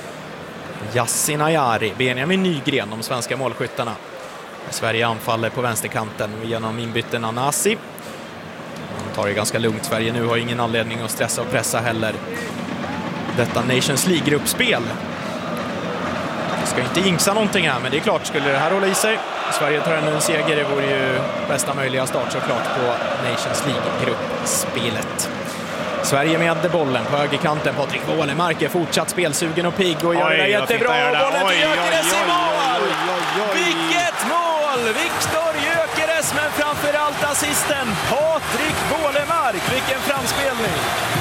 Yasin Ayari, Benjamin Nygren, de svenska målskyttarna. Sverige anfaller på vänsterkanten genom inbytten Nanasi. De tar det ganska lugnt. Sverige nu har ingen anledning att stressa och pressa heller. Detta Nations League-gruppspel. Jag ska inte jinxa någonting här, men det är klart, skulle det här hålla i sig. Sverige tar en seger, det vore ju bästa möjliga start såklart på Nations League-gruppspelet. Sverige med bollen på högerkanten. Patrik Wålemark är fortsatt spelsugen och pigg och gör det jättebra. Bollen till Gyökeres i mål! Vilket mål! Viktor Gyökeres, men framförallt assisten Patrik Wålemark. Vilken framspelning!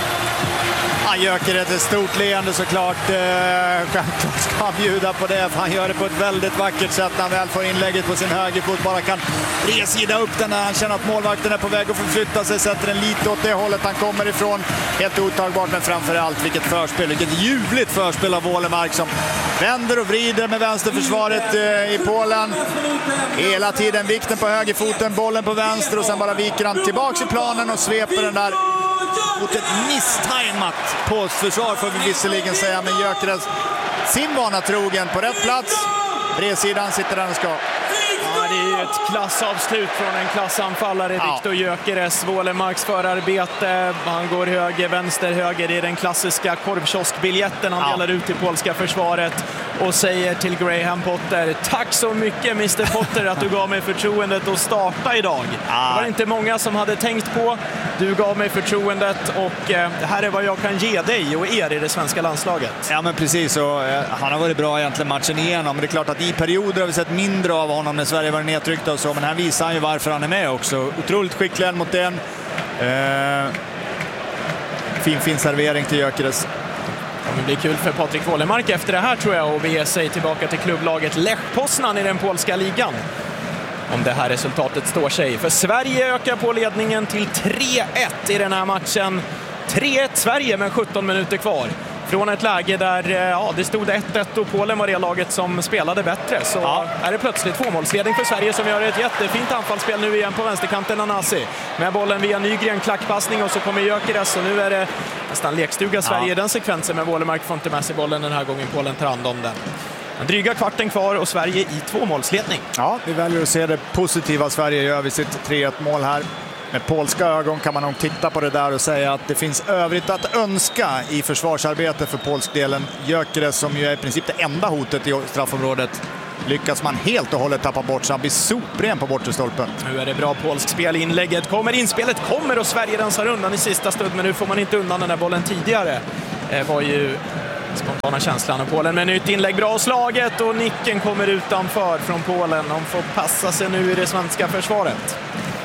Han Gyökeres ett stort leende såklart. Självklart ska han bjuda på det. Han gör det på ett väldigt vackert sätt när han väl får inlägget på sin högerfot. Bara kan resida upp den när han känner att målvakten är på väg att förflytta sig. Sätter den lite åt det hållet han kommer ifrån. Helt otagbart, men framförallt vilket förspel. Vilket ljuvligt förspel av Wålemark som vänder och vrider med vänsterförsvaret i Polen. Hela tiden vikten på högerfoten, bollen på vänster och sen bara viker han tillbaks i planen och sveper den där mot ett misstajmat postförsvar får vi visserligen säga, men Gyökeres sin vana trogen på rätt plats. Bredsidan sitter den och ska. Ja, det är ett klassavslut från en klassanfallare, ja. Viktor Gyökeres. Wålemarks förarbete. Han går höger, vänster, höger. Det är den klassiska korvkioskbiljetten han ja. delar ut till polska försvaret och säger till Graham Potter: tack så mycket mister Potter att du gav mig förtroendet att starta idag. Ja. Det var inte många som hade tänkt på. Du gav mig förtroendet och eh, det här är vad jag kan ge dig och er i det svenska landslaget. Ja men precis, och, eh, han har varit bra egentligen matchen igenom. Men det är klart att i perioder har vi sett mindre av honom när Sverige var nedtryckta och så. Men här visar han ju varför han är med också. Otroligt skicklig mot den. Eh, fin, fin servering till Gyökeres. Det blir kul för Patrik Wålemark efter det här tror jag och bege sig tillbaka till klubblaget Lech Poznan i den polska ligan. Om det här resultatet står sig. För Sverige ökar på ledningen till tre ett i den här matchen. tre ett Sverige med sjutton minuter kvar. Från ett läge där ja, det stod ett ett och Polen var det laget som spelade bättre, så ja. är det plötsligt tvåmålsledning för Sverige som gör ett jättefint anfallsspel nu igen på vänsterkanten. Nanasi med bollen via Nygren, klackpassning och så kommer Gyökeres, och nu är det nästan lekstuga Sverige i ja. den sekvensen, med Wålemark får inte med sig bollen den här gången. Polen tar hand om den. En dryga kvarten kvar och Sverige i tvåmålsledning. Ja, vi väljer att se det positiva Sverige gör vid sitt tre ett mål här. Med polska ögon kan man nog titta på det där och säga att det finns övrigt att önska i försvarsarbete för polskdelen. Gyökeres, som ju är i princip det enda hotet i straffområdet, lyckas man helt och hållet tappa bort, så han blir sopren på bortre stolpen. Nu är det bra polsk spel, inlägget kommer, inspelet kommer och Sverige rensar undan i sista stund, men nu får man inte undan den där bollen tidigare. Det var ju spontana känslan av Polen med nytt inlägg, bra slaget, och nicken kommer utanför från Polen. De får passa sig nu i det svenska försvaret.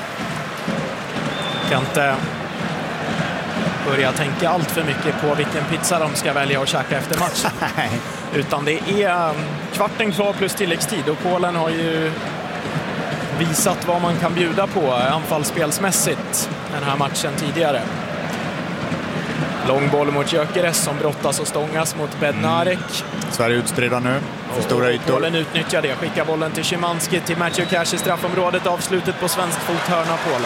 Kan inte börja tänka allt för mycket på vilken pizza de ska välja att käka efter matchen. Utan det är kvarten kvar plus tilläggstid, och Polen har ju visat vad man kan bjuda på anfallsspelsmässigt den här matchen tidigare. Lång boll mot Gyökeres som brottas och stångas mot Bednarek. Mm. Sverige utspridda nu för och stora ytor. Polen utnyttjar det, skickar bollen till Szymanski, till Matthew Cash i straffområdet. Avslutet på svensk fot, hörna Polen.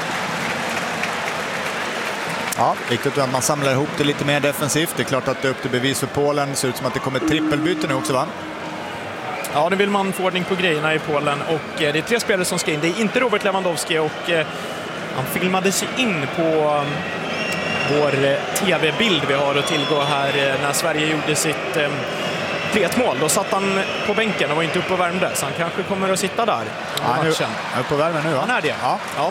Ja, viktigt att man samlar ihop det lite mer defensivt. Det är klart att det är upp till bevis för Polen. Det ser ut som att det kommer trippelbyte nu också, va? Ja, nu vill man få ordning på grejerna i Polen, och det är tre spelare som ska in. Det är inte Robert Lewandowski, och eh, han filmade sig in på um, vår tv-bild vi har att tillgå här eh, när Sverige gjorde sitt eh, tre ett mål. Då satt han på bänken och var inte uppe och värmde, så han kanske kommer att sitta där ja, han är uppe och värmer nu, va? Han är det, ja. ja.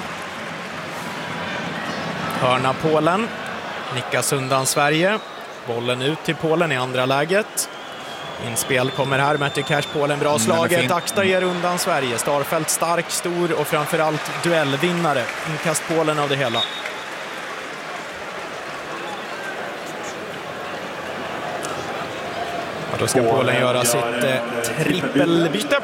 Hörna Polen, nickas undan Sverige. Bollen ut till Polen i andra läget. Inspel kommer här, Matthew Cash, Polen, bra slaget. Axta ger undan Sverige. Starfelt stark, stor och framförallt duellvinnare. Inkast Polen av det hela. Ja, då ska Polen göra sitt eh, trippelbyte.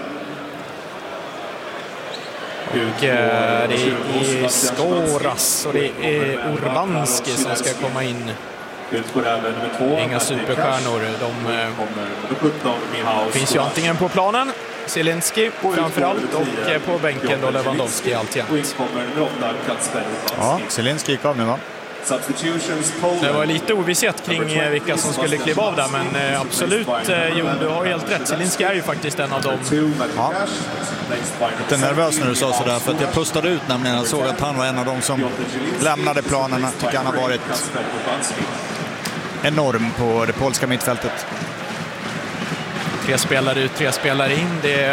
Och eh, det är Skoras och det är Urbanski som ska komma in. Inga superstjärnor. De eh, finns ju antingen på planen, Zielinski framförallt, och eh, på bänken då Lewandowski alltjämt. Ja, Zielinski gick av nu, va? Det var lite ovisshet kring vilka som skulle kliva av där, men eh, absolut, eh, jo, du har ju helt rätt. Zielinski är ju faktiskt en av dem. Ja. Lite nervös när du sa sådär, för att jag pustade ut nämligen. Jag såg att han var en av dem som lämnade planerna. Tycker han har varit enorm på det polska mittfältet. Tre spelare ut, tre spelare in. Det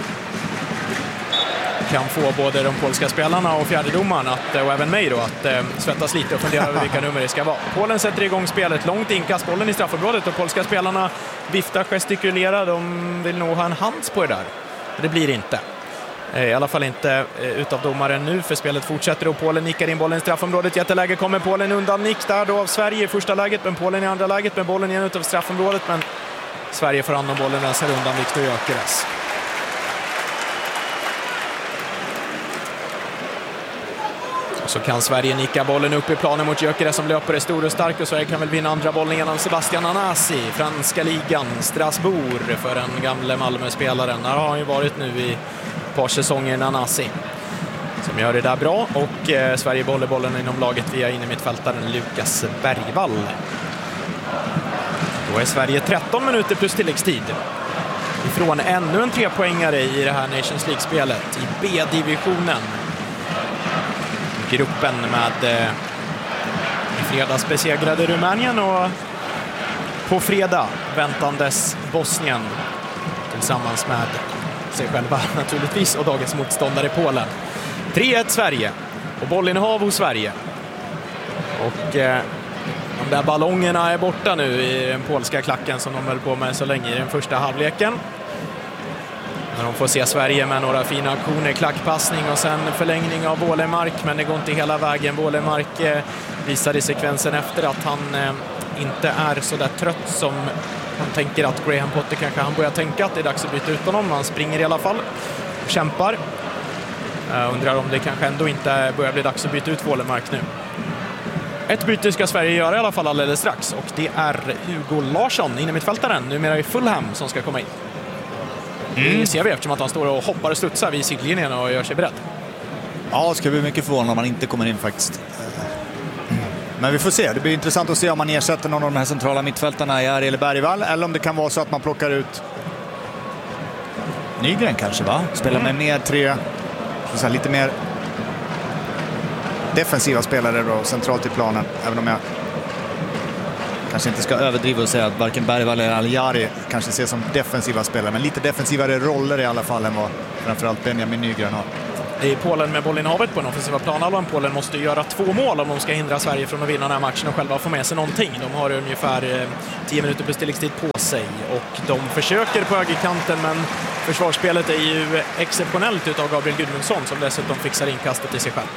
kan få både de polska spelarna och fjärdedomaren att, och även mig då, att eh, svettas lite och fundera över vilka nummer det ska vara. Polen sätter igång spelet, långt inkast, bollen i straffområdet, och polska spelarna viftar, gestikulerar. De vill nog ha en hands på det där. Det blir inte. I alla fall inte utav domaren nu, för spelet fortsätter och Polen nickar in bollen i straffområdet. Jätteläge, kommer Polen undan nick där då av Sverige i första läget, men Polen i andra läget med bollen igen utav straffområdet, men Sverige får hand om bollen, rensar undan Viktor Gyökeres. Så kan Sverige nicka bollen upp i planen mot Gyökeres som löper är stor och stark, och Sverige kan väl vinna andra bollen genom Sebastian Nanasi, franska ligan, Strasbourg för den gamle Malmö-spelaren. Där har han ju varit nu i ett par säsonger, Nanasi, som gör det där bra, och eh, Sverige bollar bollen inom laget via in i mittfältaren Lukas Bergvall. Då är Sverige tretton minuter plus tilläggstid ifrån ännu en trepoängare i det här Nations League-spelet i B-divisionen. Gruppen med eh, i fredags besegrade Rumänien och på fredag väntandes Bosnien tillsammans med sig själva naturligtvis och dagens motståndare Polen. tre ett Sverige och bollinnehav hos Sverige. Och eh, de där ballongerna är borta nu i den polska klacken som de höll på med så länge i den första halvleken. När de får se Sverige med några fina aktioner, klackpassning och sen förlängning av Wålemark, men det går inte hela vägen. Wålemark eh, visar i sekvensen efter att han eh, inte är så där trött som han tänker att Graham Potter kanske han börjar tänka att det är dags att byta ut honom. Han springer i alla fall och kämpar. Jag undrar om det kanske ändå inte börjar bli dags att byta ut Wålemark nu. Ett byte ska Sverige göra i alla fall alldeles strax, och det är Hugo Larsson, inne mittfältaren, numera i Fulham, som ska komma in. Mm. Det ser vi eftersom att han står och hoppar och studsar vid sidlinjen och gör sig beredd. Ja, ska bli mycket förvånad om han inte kommer in faktiskt. Men vi får se. Det blir intressant att se om man ersätter någon av de här centrala mittfältarna i Ariel Bergvall, eller om det kan vara så att man plockar ut Nygren kanske, va? Spelar med mer tre, så säga, lite mer defensiva spelare då, centralt i planen. Även om jag kanske inte ska överdriva och säga att varken Bergvall eller Aljari kanske ses som defensiva spelare, men lite defensivare roller i alla fall än vad framförallt Benjamin Nygren har. I Polen med bollinnehavet på den offensiva planhalvan. Polen måste göra två mål om de ska hindra Sverige från att vinna den här matchen och själva få med sig någonting. De har ungefär tio minuter på tilläggstid på sig, och de försöker på högerkanten, men försvarsspelet är ju exceptionellt utav Gabriel Gudmundsson, som dessutom fixar inkastet i sig själv.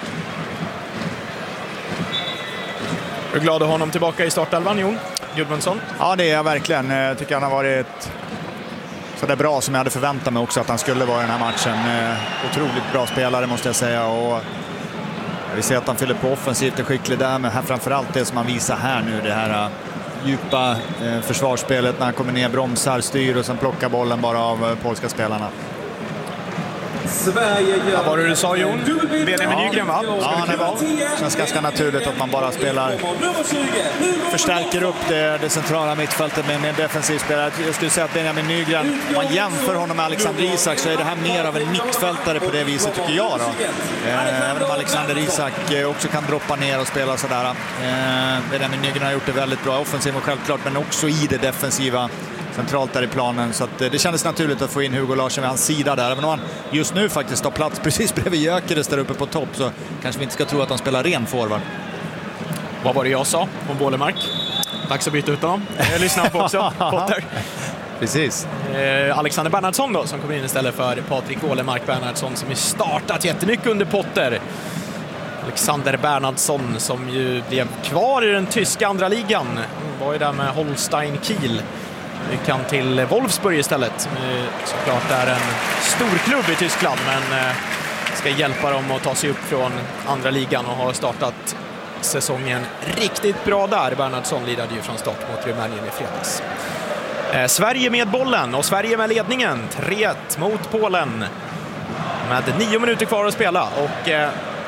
Är du glad att ha honom tillbaka i startelvan, Jon Gudmundsson? Ja, det är jag verkligen. Jag tycker han har varit så det är bra som jag hade förväntat mig också att han skulle vara i den här matchen. Eh, otroligt bra spelare måste jag säga, och vi ser att han fyller på offensivt och skicklig där, men här framförallt det som han visar här nu, det här uh, djupa uh, försvarsspelet när han kommer ner, bromsar, styr och sen plockar bollen bara av uh, polska spelarna. Sverige gör... Ja, vad du sa, Jon? Benjamin ja. Nygren, va? Ja, det var. Det känns ganska naturligt att man bara spelar, förstärker upp det, det centrala mittfältet med en defensiv spelare. Jag skulle säga att Benjamin Nygren, om man jämför honom med Alexander Isak, så är det här mer av en mittfältare på det viset, tycker jag då. Eh, även om Alexander Isak också kan droppa ner och spela sådär. Eh, Benjamin Nygren har gjort det väldigt bra offensivt och självklart, men också i det defensiva centralt där i planen, så att det kändes naturligt att få in Hugo Larsson vid hans sida där. Även om han just nu faktiskt har plats precis bredvid Gyökeres där uppe på topp, så kanske vi inte ska tro att han spelar ren forward. Vad var det jag sa om Bålemark? Dags att byta ut honom. Jag lyssnar på också, Potter. Precis. Eh, Alexander Bernhardsson då, som kommer in istället för Patrik Bålemark Bernhardsson, som har startat jättemycket under Potter. Alexander Bernhardsson som ju blev kvar i den tyska andra ligan. Var ju där med Holstein Kiel. Vi kan till Wolfsburg istället. Såklart är en stor klubb i Tyskland, men ska hjälpa dem att ta sig upp från andra ligan och har startat säsongen riktigt bra där. Bernhardsson lidade ju från start mot Rumänien i fredags. Eh, Sverige med bollen och Sverige med ledningen. tre ett mot Polen med nio minuter kvar att spela, och eh,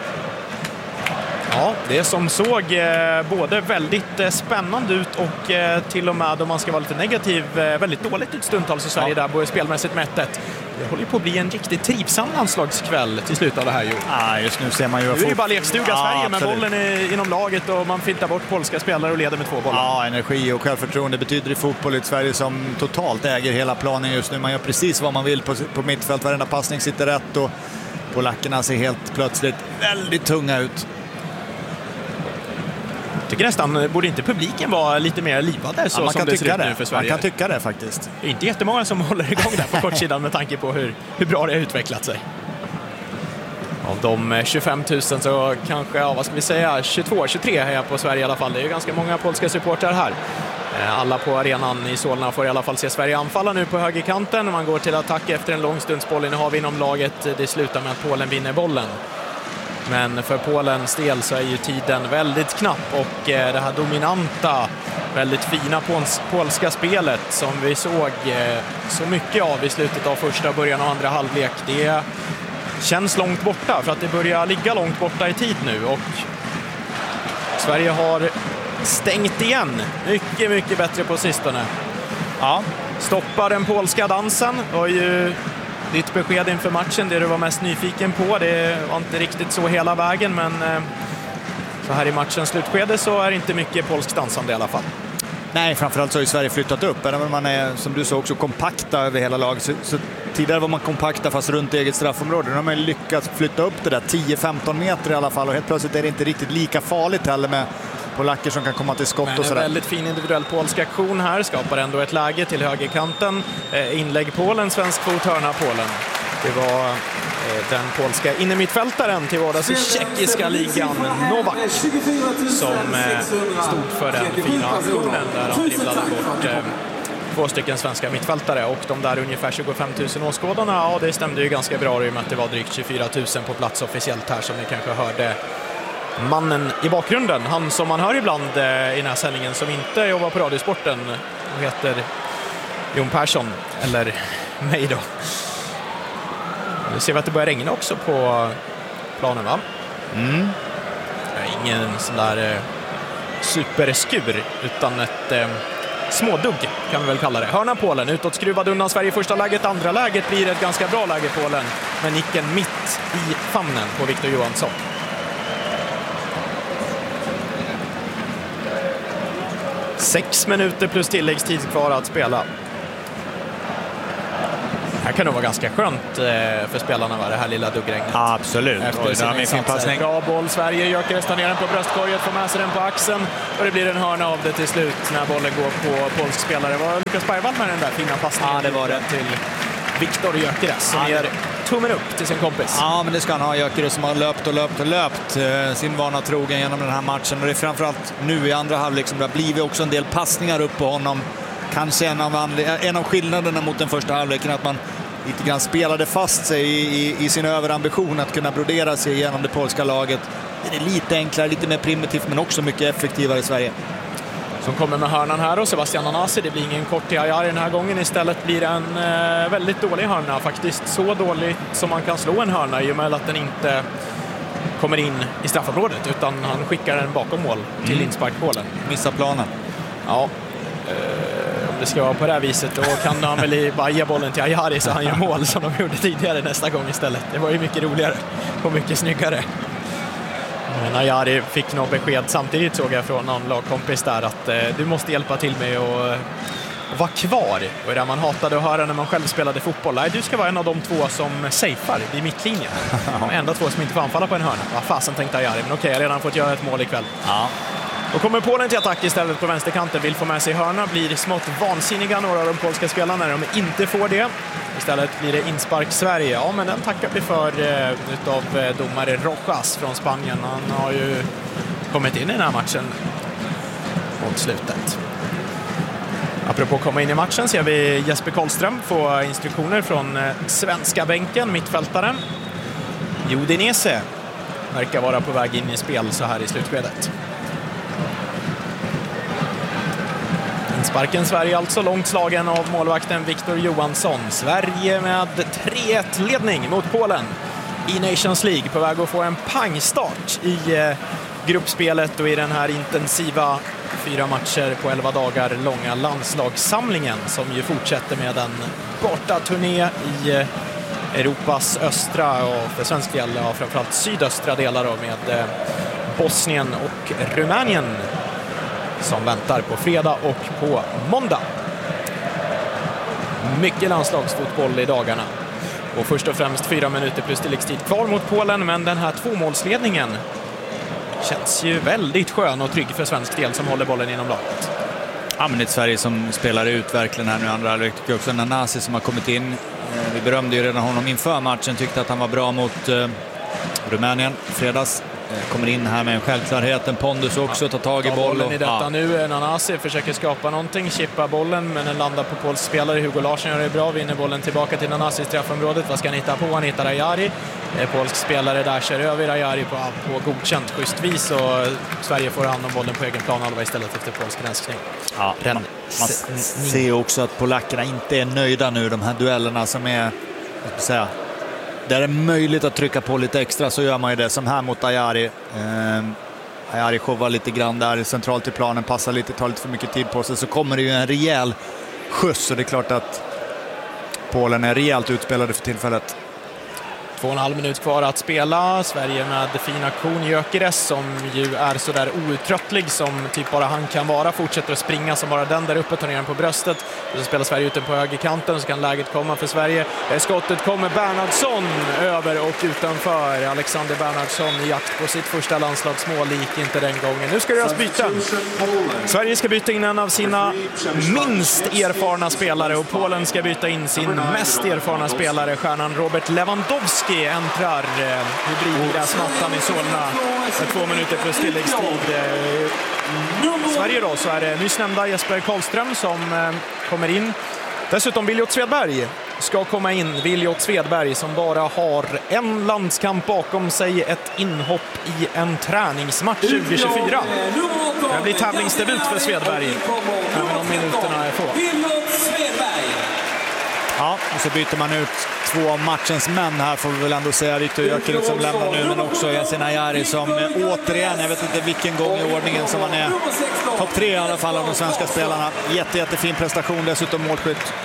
ja, det som såg eh, både väldigt eh, spännande ut och eh, till och med, om man ska vara lite negativ, eh, väldigt dåligt ut stundtals i Sverige, ja. Där både spelmässigt med ett ett. Det håller på att bli en riktigt trivsam landslagskväll till slut av det här. Ju. Ja, just nu ser man ju... Nu är det bara lekstuga ja, Sverige, absolut. men bollen är inom laget och man fintar bort polska spelare och leder med två bollar. Ja, energi och självförtroende betyder i fotboll i Sverige som totalt äger hela planen just nu. Man gör precis vad man vill på, på mittfält, varenda passning sitter rätt, och polackerna ser helt plötsligt väldigt tunga ut. Jag tycker nästan, borde inte publiken vara lite mer livade så, ja, man som kan det ser tycka ut det. nu för Sverige? Man kan tycka det faktiskt. Det är inte jättemånga som håller igång där på kortsidan med tanke på hur, hur bra det har utvecklat sig. Av de tjugofem tusen så kanske, ja, vad ska vi säga, tjugotvå tjugotre här på Sverige i alla fall. Det är ju ganska många polska supportrar här. Alla på arenan i Solna får i alla fall se Sverige anfalla nu på högerkanten. Man går till attack efter en lång stunds bollinnehav inom laget. Det slutar med att Polen vinner bollen. Men för Polens del så är ju tiden väldigt knapp, och det här dominanta, väldigt fina polska spelet som vi såg så mycket av i slutet av första början och andra halvlek, det känns långt borta, för att det börjar ligga långt borta i tid nu, och Sverige har stängt igen mycket, mycket bättre på sistone. Ja, stoppar den polska dansen, och ju ditt besked inför matchen, det du var mest nyfiken på, det var inte riktigt så hela vägen, men så här i matchens slutskede så är det inte mycket polsk dansande i alla fall. Nej, framförallt så har ju Sverige flyttat upp. Även om man är, som du sa, också kompakta över hela laget. Så, så tidigare var man kompakta fast runt eget straffområde. Nu har man lyckats flytta upp det där tio femton meter i alla fall, och helt plötsligt är det inte riktigt lika farligt heller med polacker som kan komma till skott. Men och sådär. En väldigt fin individuell polsk aktion här, skapar ändå ett läge till högerkanten. Eh, inlägg Polen, svensk fot, hörna Polen. Det var eh, den polska innermittfältaren till vardags i tjeckiska ligan, Novak, som eh, stod för den fina aktionen där han dribblade bort eh, två stycken svenska mittfältare, och de där ungefär tjugofem tusen åskådarna, ja, det stämde ju ganska bra i och med att det var drygt tjugofyra tusen på plats officiellt här, som ni kanske hörde mannen i bakgrunden. Han som man hör ibland eh, i den här sändningen som inte jobbar på Radiosporten och heter Jon Persson, eller mig då. Nu ser vi att det börjar regna också på planen, va? Mm. Ingen sån där eh, superskur, utan ett eh, smådugg kan vi väl kalla det. Hörna Polen, utåt skruvad undan Sverige i första läget. Andra läget blir ett ganska bra läge Polen, med nicken mitt i famnen på Victor Johansson. Sex minuter plus tilläggstid kvar att spela. Det här kan nog vara ganska skönt eh, för spelarna, va, det här lilla duggregnet. Ja, absolut. Efter sin insats. Bra boll, Sverige. Gyökeres tar ner den på bröstkorget, får med sig den på axeln. Och det blir en hörna av det till slut när bollen går på polsk spelare. Var Lukas Bergvall med den där fina passningen? Ja, det var det. Till Victor Gyökeres som ja, ger tummen upp till sin kompis. Ja, men det ska han ha. Gyökeres som har löpt och löpt och löpt eh, sin vana trogen genom den här matchen. Och det är framförallt nu i andra halvlek som det har blivit också en del passningar upp på honom. Kanske en av, en av skillnaderna mot den första halvleken, att man lite grann spelade fast sig i, i, i sin överambition att kunna brodera sig genom det polska laget. Det är lite enklare, lite mer primitivt, men också mycket effektivare i Sverige. Som kommer med hörnan här och Sebastian Nanasi. Det blir ingen kort till Ajari den här gången. Istället blir det en eh, väldigt dålig hörna. Faktiskt så dåligt som man kan slå en hörna, i och med att den inte kommer in i straffområdet, utan han skickar den bakom mål till mm. insparkmålen. Missar planen. Ja. Eh, om det ska vara på det här viset, då kan han väl bara ge bollen till Ajari så han gör mål som de gjorde tidigare nästa gång istället. Det var ju mycket roligare och mycket snyggare. Men Ajari fick något besked samtidigt, såg jag från någon lagkompis där, att eh, du måste hjälpa till med att vara kvar. Och det man hatade att höra när man själv spelade fotboll. Nej, du ska vara en av de två som safear vid mittlinjen. De enda två som inte får anfalla på en hörna. Vad fasen tänkte Ajari, men okej, jag har redan fått göra ett mål ikväll. Ja. Då kommer Polen till attack istället på vänsterkanten. Vill få med sig hörna, blir smått vansinniga några av de polska spelarna när de inte får det. Istället blir det inspark Sverige. Ja, men den tackar vi för eh, utav eh, domare Rojas från Spanien. Han har ju kommit in i den här matchen mot slutet. Apropå komma in i matchen ser vi Jesper Karlström få instruktioner från eh, svenska bänken, mittfältaren. Udinese verkar vara på väg in i spel så här i slutskedet. Sparken Sverige alltså, långt slagen av målvakten Victor Johansson. Sverige med tre ett ledning mot Polen i Nations League, på väg att få en pangstart i eh, gruppspelet och i den här intensiva fyra matcher på elva dagar långa landslagssamlingen som ju fortsätter med en borta turné i eh, Europas östra och för svensk del ja, framförallt sydöstra delar då, med eh, Bosnien och Rumänien som väntar på fredag och på måndag. Mycket landslagsfotboll i dagarna. Och först och främst fyra minuter plus tilläggstid kvar mot Polen, men den här tvåmålsledningen känns ju väldigt skön och trygg för svensk del som håller bollen inom laget. Ja, men det är Sverige som spelar ut verkligen här nu. Andra halvlek tycker också Nanasi som har kommit in. Vi berömde ju redan honom inför matchen, tyckte att han var bra mot eh, Rumänien fredags. Kommer in här med en självklarhet, en pondus också, tar tag i boll. Bollen och, i detta ja. nu, Nanasi försöker skapa någonting, chippa bollen, men den landar på Pols spelare. Hugo Larsson gör det bra, vinner bollen tillbaka till Nanasi i straffområdet. Vad ska han hitta på? Han hittar Ajari. Polsk spelare där kör över Ajari på, på godkänt schysst vis, och Sverige får hand om bollen på egen planhalva istället efter polsk granskning. Ja, man, man ser också att polackerna inte är nöjda nu, de här duellerna som är, vad ska jag säga, där det är möjligt att trycka på lite extra, så gör man ju det, som här mot Ajari. Eh, Ajari showar lite grann där centralt i planen, passar lite, tar lite för mycket tid på sig, så kommer det ju en rejäl skjuts, och det är klart att Polen är rejält utspelade för tillfället. Två och en halv minut kvar att spela. Sverige med fin aktion. Gyökeres som ju är så där outtröttlig som typ bara han kan vara. Fortsätter att springa som bara den där uppe. Tar ner den på bröstet. Och så spelar Sverige ute på högerkanten. Så kan läget komma för Sverige. Skottet kommer Bernhardsson över och utanför. Alexander Bernhardsson i jakt på sitt första landslagsmål. Gick inte den gången. Nu ska det göras byten. Sverige ska byta in en av sina minst erfarna spelare. Och Polen ska byta in sin mest erfarna spelare. Stjärnan Robert Lewandowski äntrar hybridgräsmattan i Solna med två minuter plus tilläggstid. Sverige då, så är det nyss nämnda Jesper Karlström som kommer in. Dessutom Biljot Svedberg ska komma in. Viljot Svedberg som bara har en landskamp bakom sig. Ett inhopp i en träningsmatch tjugo tjugofyra. Det blir tävlingsdebut för Svedberg. Även om minuterna är få. Ja, och så byter man ut två av matchens män här, får vi väl ändå säga. Viktor Gyökeres som lämnar nu, men också Yasin Ayari som återigen, jag vet inte vilken gång i ordningen som han är topp tre i alla fall av de svenska spelarna. Jätte, jättefin prestation, dessutom målskytt.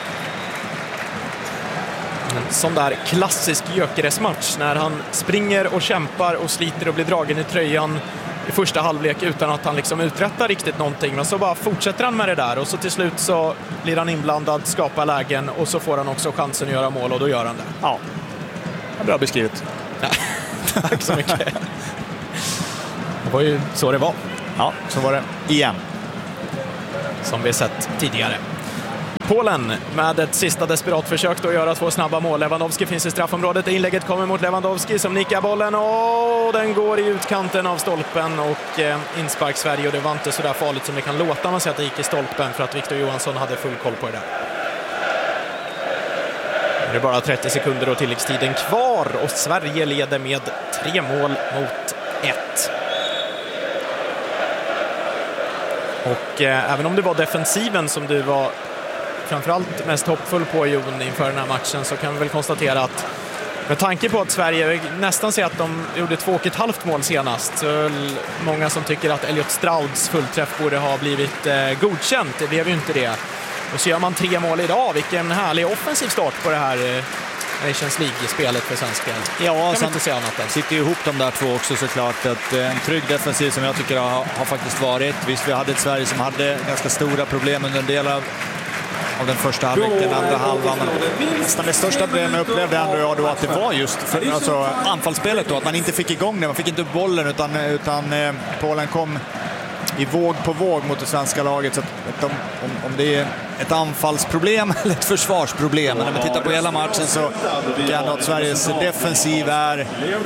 En sån där klassisk Gyökeres-match när han springer och kämpar och sliter och blir dragen i tröjan i första halvlek utan att han liksom uträttar riktigt någonting. Men så bara fortsätter han med det där och så till slut så blir han inblandad, skapar lägen och så får han också chansen att göra mål och då gör han det. Ja, bra beskrivet. Tack så mycket. Det var ju så det var. Ja, så var det igen. Som vi sett tidigare. Polen med ett sista desperat försök att göra två snabba mål. Lewandowski finns i straffområdet. Inlägget kommer mot Lewandowski som nickar bollen och den går i utkanten av stolpen och eh, inspark Sverige, och det var inte så där farligt som det kan låta. Man ser att det gick i stolpen för att Victor Johansson hade full koll på det där. Det är bara trettio sekunder och tilläggstiden kvar och Sverige leder med tre mål mot ett. Och eh, även om det var defensiven som du var framförallt mest hoppfull på, Jon, inför den här matchen, så kan vi väl konstatera att med tanke på att Sverige nästan ser att de gjorde två och ett halvt mål senast, så många som tycker att Elliot Strauds fullträff borde ha blivit eh, godkänt. Det blev ju inte det. Och så gör man tre mål idag. Vilken härlig offensiv start på det här eh, Nations League-spelet för svensk del. Ja, kan sen inte säga annat än. Sitter ju ihop de där två också såklart. Att en trygg defensiv som jag tycker har, har faktiskt varit. Visst, vi hade ett Sverige som hade ganska stora problem under en del av av den första halvleken, andra halvan. Nästan det största problemet upplevde ändå jag då att det var just för, alltså, anfallsspelet då, att man inte fick igång det, man fick inte upp bollen utan, utan eh, Polen kom i våg på våg mot det svenska laget, så att, att om, om, om det är ett anfallsproblem eller ett försvarsproblem, men när man tittar på hela matchen så tycker jag att Sveriges defensiv är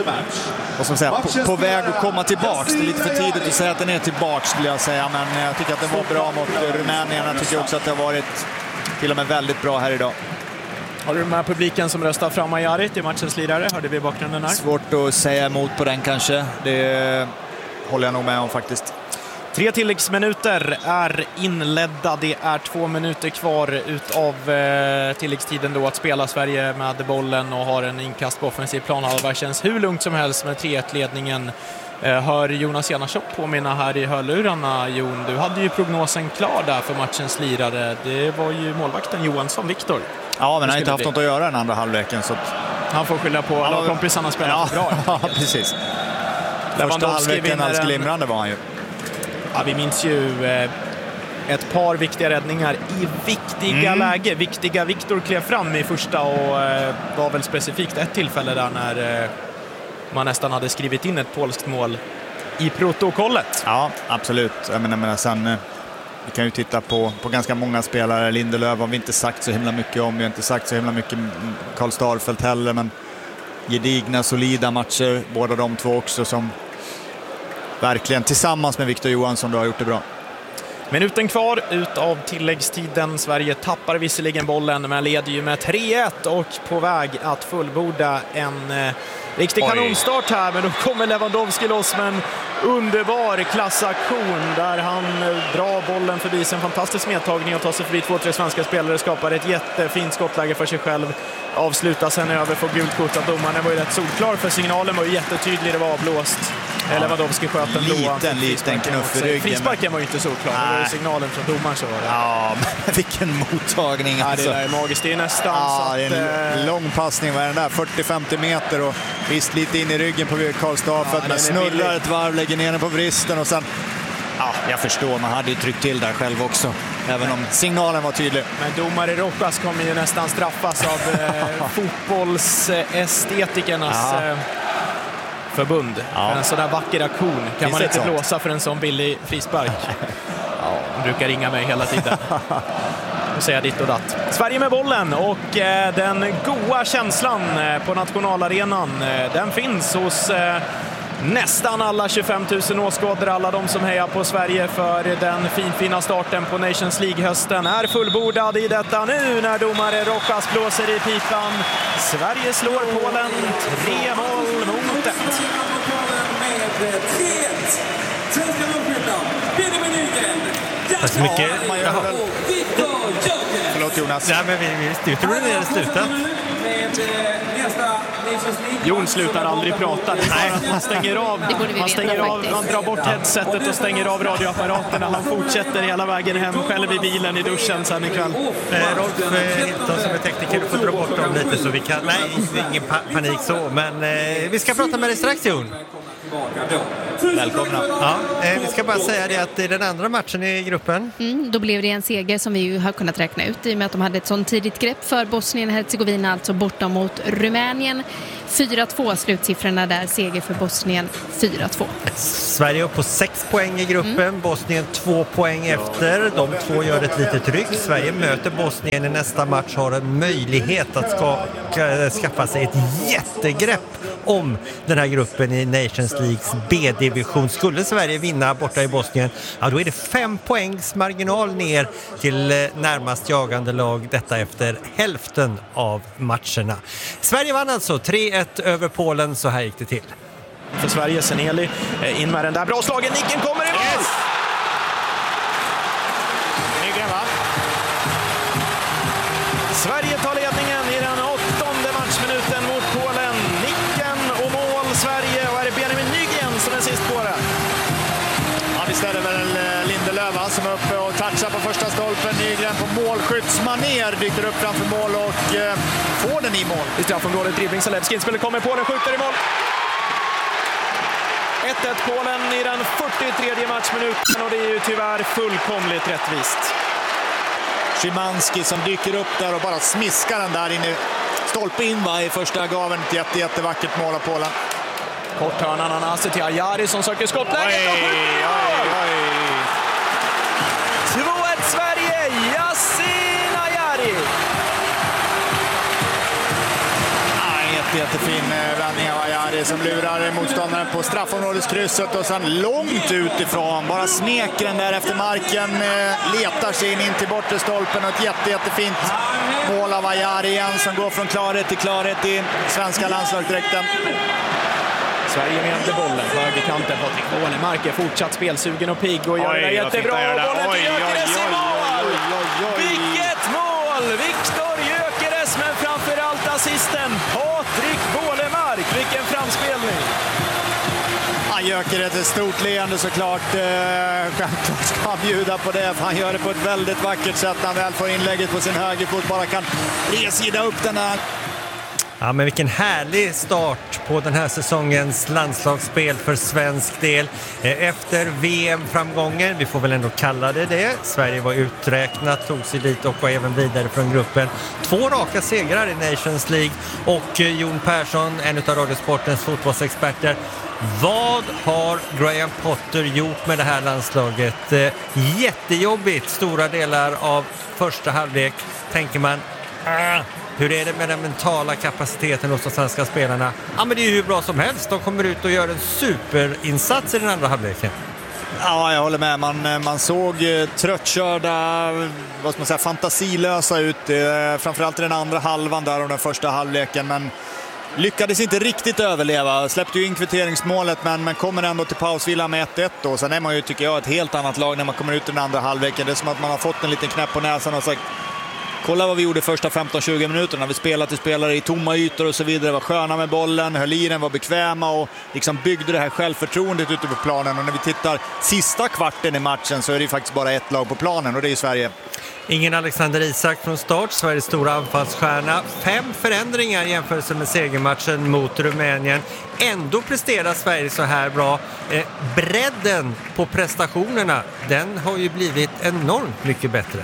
och som säger, på, på väg att komma tillbaks. Det är lite för tidigt att säga att den är tillbaks, skulle jag säga, men jag tycker att det var bra mot Rumänien. Jag tycker också att det har varit till och med väldigt bra här idag. Har du med publiken som röstar fram Ayari till matchens lirare? Hörde vi bakgrunden här? Svårt att säga emot på den kanske. Det håller jag nog med om faktiskt. Tre tilläggsminuter är inledda. Det är två minuter kvar utav eh, tilläggstiden då att spela. Sverige med bollen och har en inkast på offensiv planhalva. Känns hur lugnt som helst med tre ett-ledningen. Eh, hör Jonas Janaschopp påminna här i hörlurarna. Jon, du hade ju prognosen klar där för matchens lirare. Det var ju målvakten Johansson, Viktor. Ja, men han har inte haft något att göra den andra halvleken. Så att... Han får skylla på alla kompisarna spelar ja, för bra. Ja, precis. Första halvleken alldeles glimrande var han ju. Ja, vi minns ju eh, ett par viktiga räddningar i viktiga mm. läge. Viktiga Viktor klev fram i första och eh, var väl specifikt ett tillfälle där när eh, man nästan hade skrivit in ett polskt mål i protokollet. Ja, absolut. Jag menar, jag menar, sen, eh, vi kan ju titta på, på ganska många spelare. Lindelöf har vi inte sagt så himla mycket om. Vi har inte sagt så himla mycket Karl Starfelt heller, men gedigna, solida matcher. Båda de två också som verkligen tillsammans med Victor Johansson då har gjort det bra. Minuten kvar ut av tilläggstiden. Sverige tappar visserligen bollen men leder ju med tre ett och på väg att fullborda en eh, riktig kanonstart här. Men då kommer Lewandowski loss med en underbar klassaktion där han drar bollen förbi sin fantastisk medtagning och tar sig förbi två, tre svenska spelare, skapar ett jättefint skottläge för sig själv, avslutar sen över för gult kort av domaren. Var ju rätt solklar för signalen var ju jättetydlig, det var avblåst. Ja, Lewandowski sköt en blåa. Liten, liten knuff i ryggen. Frisparken var ju inte solklar, det var ju signalen från domaren så var det. Ja, men vilken mottagning alltså. Ja, det där är magiskt, det är nästan ja, så att, det är en lång passning, vad är den där? fyrtio till femtio meter och visst lite in i ryggen på Karl Starfelt, ja, men snurrar ett varv, lägger ner den på vristen och sen, ja, jag förstår, man hade ju tryckt till där själv också, även om signalen var tydlig. Men domare Rokas kommer ju nästan straffas av eh, fotbollsestetikernas eh, förbund. Ja. En sån där vacker aktion kan Finns man inte sånt? blåsa för en sån billig frispark. Ja, de brukar ringa mig hela tiden och säga ditt och datt. Sverige med bollen och eh, den goa känslan eh, på nationalarenan, eh, den finns hos eh, nästan alla tjugofem tusen åskådare, alla de som hejar på Sverige för den finfina starten på Nations League-hösten, är fullbordad i detta nu när domare Rojas blåser i pipan. Sverige slår Polen tre noll mot ett. Tack så mycket. Jaha. Förlåt Jonas. Nej, men vi, vi, vi tror det är slutat. Jon slutar aldrig prata. Nej, han stänger av. Han stänger av, han drar bort headsetet och stänger av radioapparaterna. Han fortsätter hela vägen hem själv i bilen i duschen sen ikväll. Eh, Rolf eh, Hilton som är tekniker, du får dra bort dem lite så vi kan... Nej, ingen pa- panik så, men eh, vi ska prata med dig strax, Jon. Välkomna. Ja, eh, vi ska bara säga det att det är den andra matchen i gruppen. Mm, då blev det en seger som vi ju har kunnat räkna ut i och med att de hade ett sånt tidigt grepp för Bosnien-Hercegovina, alltså borta mot Rumänien. fyra två slutsiffrorna där, seger för Bosnien fyra två. Sverige är upp på sex poäng i gruppen, mm. Bosnien två poäng efter. De två gör ett litet tryck. Sverige möter Bosnien i nästa match, har en möjlighet att ska, skaffa sig ett jättegrepp om den här gruppen i Nations Leagues B-division. Skulle Sverige vinna borta i Bosnien, ja, då är det fem poängs marginal ner till närmast jagande lag, detta efter hälften av matcherna. Sverige vann alltså tre ett över Polen, så här gick det till. För Sverige, Seneli in med den där bra slagen, nicken kommer i mål! Yes! Nygren, va? Sverige tar ledningen i den åttonde matchminuten mot Polen. Nicken och mål Sverige, och är det Benjamin Nygren som är sist på det? Ja, visst är det väl Lindelöf som är uppe och touchar på första stolpen. Nygren på målskyddsmaner dyker upp framför mål och eh, får den i mål. I straffområdet, dribbling, Zalewski, spelar kommer på den, skjuter i mål. ett ett Polen i den fyrtiotredje matchminuten, och det är ju tyvärr fullkomligt rättvist. Szymanski som dyker upp där och bara smiskar den där inne. Stolpe in, va, i första gaven. Ett jätte, jättevackert mål av Polen. Kort hörnan, Anasi till Ajari som söker skottläget och skjuter! två ett Sverige, Yasin Ajari! Ah, jätte, jättefin vändning av Ajari som lurar motståndaren på straffområdeskrysset och sen långt utifrån. Bara smeker den där efter marken, letar sig in, in till bortre stolpen, och ett jätte, jättefint mål av Ajari igen som går från klarhet till klarhet i svenska landslagsdräkten. Sverige med bollen på högerkanten. Patrik Wålemark är fortsatt spelsugen och pigg och gör det jättebra. Bollen till Gyökeres i mål! Vilket mål! Viktor Gyökeres, men framförallt assisten Patrik Wålemark. Vilken framspelning! Han Gyökeres ett stort leende såklart. Självklart ska han bjuda på det, för han gör det på ett väldigt vackert sätt. Han väl får inlägget på sin högerfot, bara kan resida upp den här. Ja, men vilken härlig start på den här säsongens landslagsspel för svensk del. Efter V M-framgången, vi får väl ändå kalla det det. Sverige var uträknat, tog sig dit och var även vidare från gruppen. Två raka segrar i Nations League, och Jon Persson, en av Radiosportens fotbollsexperter. Vad har Graham Potter gjort med det här landslaget? Jättejobbigt stora delar av första halvlek, tänker man. Ah. Hur är det med den mentala kapaciteten hos de svenska spelarna? Ja, men det är ju hur bra som helst. De kommer ut och gör en superinsats i den andra halvleken. Ja, jag håller med. Man, man såg tröttkörda, vad ska man säga, fantasilösa ut. Eh, framförallt i den andra halvan där och den första halvleken. Men lyckades inte riktigt överleva. Släppte ju in kvitteringsmålet, men, men kommer ändå till pausvila med ett ett. Och sen är man ju, tycker jag, ett helt annat lag när man kommer ut i den andra halvleken. Det är som att man har fått en liten knäpp på näsan och sagt: kolla vad vi gjorde första femton tjugo minuterna. Vi spelade till spelare i tomma ytor och så vidare. Var sköna med bollen, höll i den, var bekväma och liksom byggde det här självförtroendet ute på planen. Och när vi tittar sista kvarten i matchen så är det faktiskt bara ett lag på planen, och det är Sverige. Ingen Alexander Isak från start, Sveriges stora anfallsstjärna. Fem förändringar i jämförelse med segermatchen mot Rumänien. Ändå presterar Sverige så här bra. Eh, bredden på prestationerna, den har ju blivit enormt mycket bättre.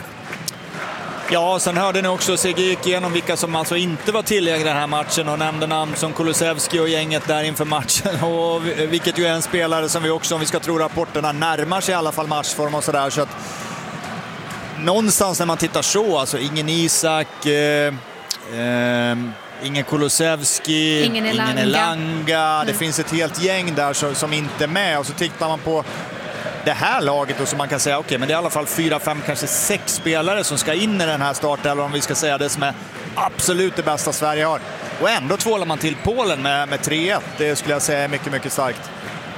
Ja, sen hörde ni också Sigge gick igenom vilka som alltså inte var tillgängliga i den här matchen och nämnde namn som Kulusevski och gänget där inför matchen, och vilket ju är en spelare som vi också, om vi ska tro rapporterna, närmar sig i alla fall matchform och sådär, så att någonstans när man tittar så, alltså ingen Isak, eh, eh, ingen Kulusevski, ingen Elanga. Ingen Elanga. Mm. Det finns ett helt gäng där som, som inte är med. Och så tittar man på det här laget och så man kan säga okej, okay, men det är i alla fall fyra, fem, kanske sex spelare som ska in i den här starten, eller om vi ska säga det som är absolut det bästa Sverige har. Och ändå tvålar man till Polen med, med tre ett. Det skulle jag säga är mycket, mycket starkt.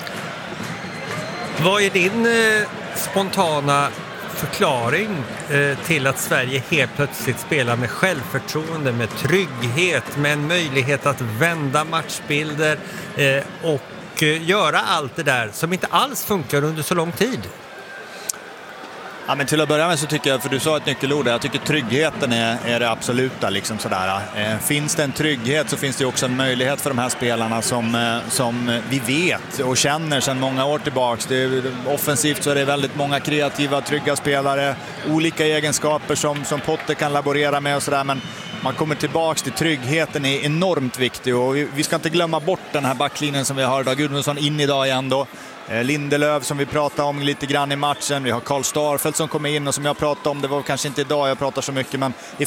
Vad är din eh, spontana förklaring eh, till att Sverige helt plötsligt spelar med självförtroende, med trygghet, med en möjlighet att vända matchbilder eh, och eh, göra allt det där som inte alls funkar under så lång tid? Ja, men till att börja med så tycker jag, för du sa ett nyckelord där, jag tycker tryggheten är, är det absoluta. Liksom sådär. Eh, finns det en trygghet så finns det också en möjlighet för de här spelarna som, eh, som vi vet och känner sedan många år tillbaks. Det är, offensivt så är det väldigt många kreativa, trygga spelare, olika egenskaper som, som Potter kan laborera med och sådär, men man kommer tillbaks till tryggheten är enormt viktig och vi, vi ska inte glömma bort den här backlinjen som vi har idag. Gudmundsson in idag igen då. Lindelöf som vi pratade om lite grann i matchen. Vi har Karl Starfelt som kommer in och som jag pratade om, det var kanske inte idag jag pratar så mycket, men i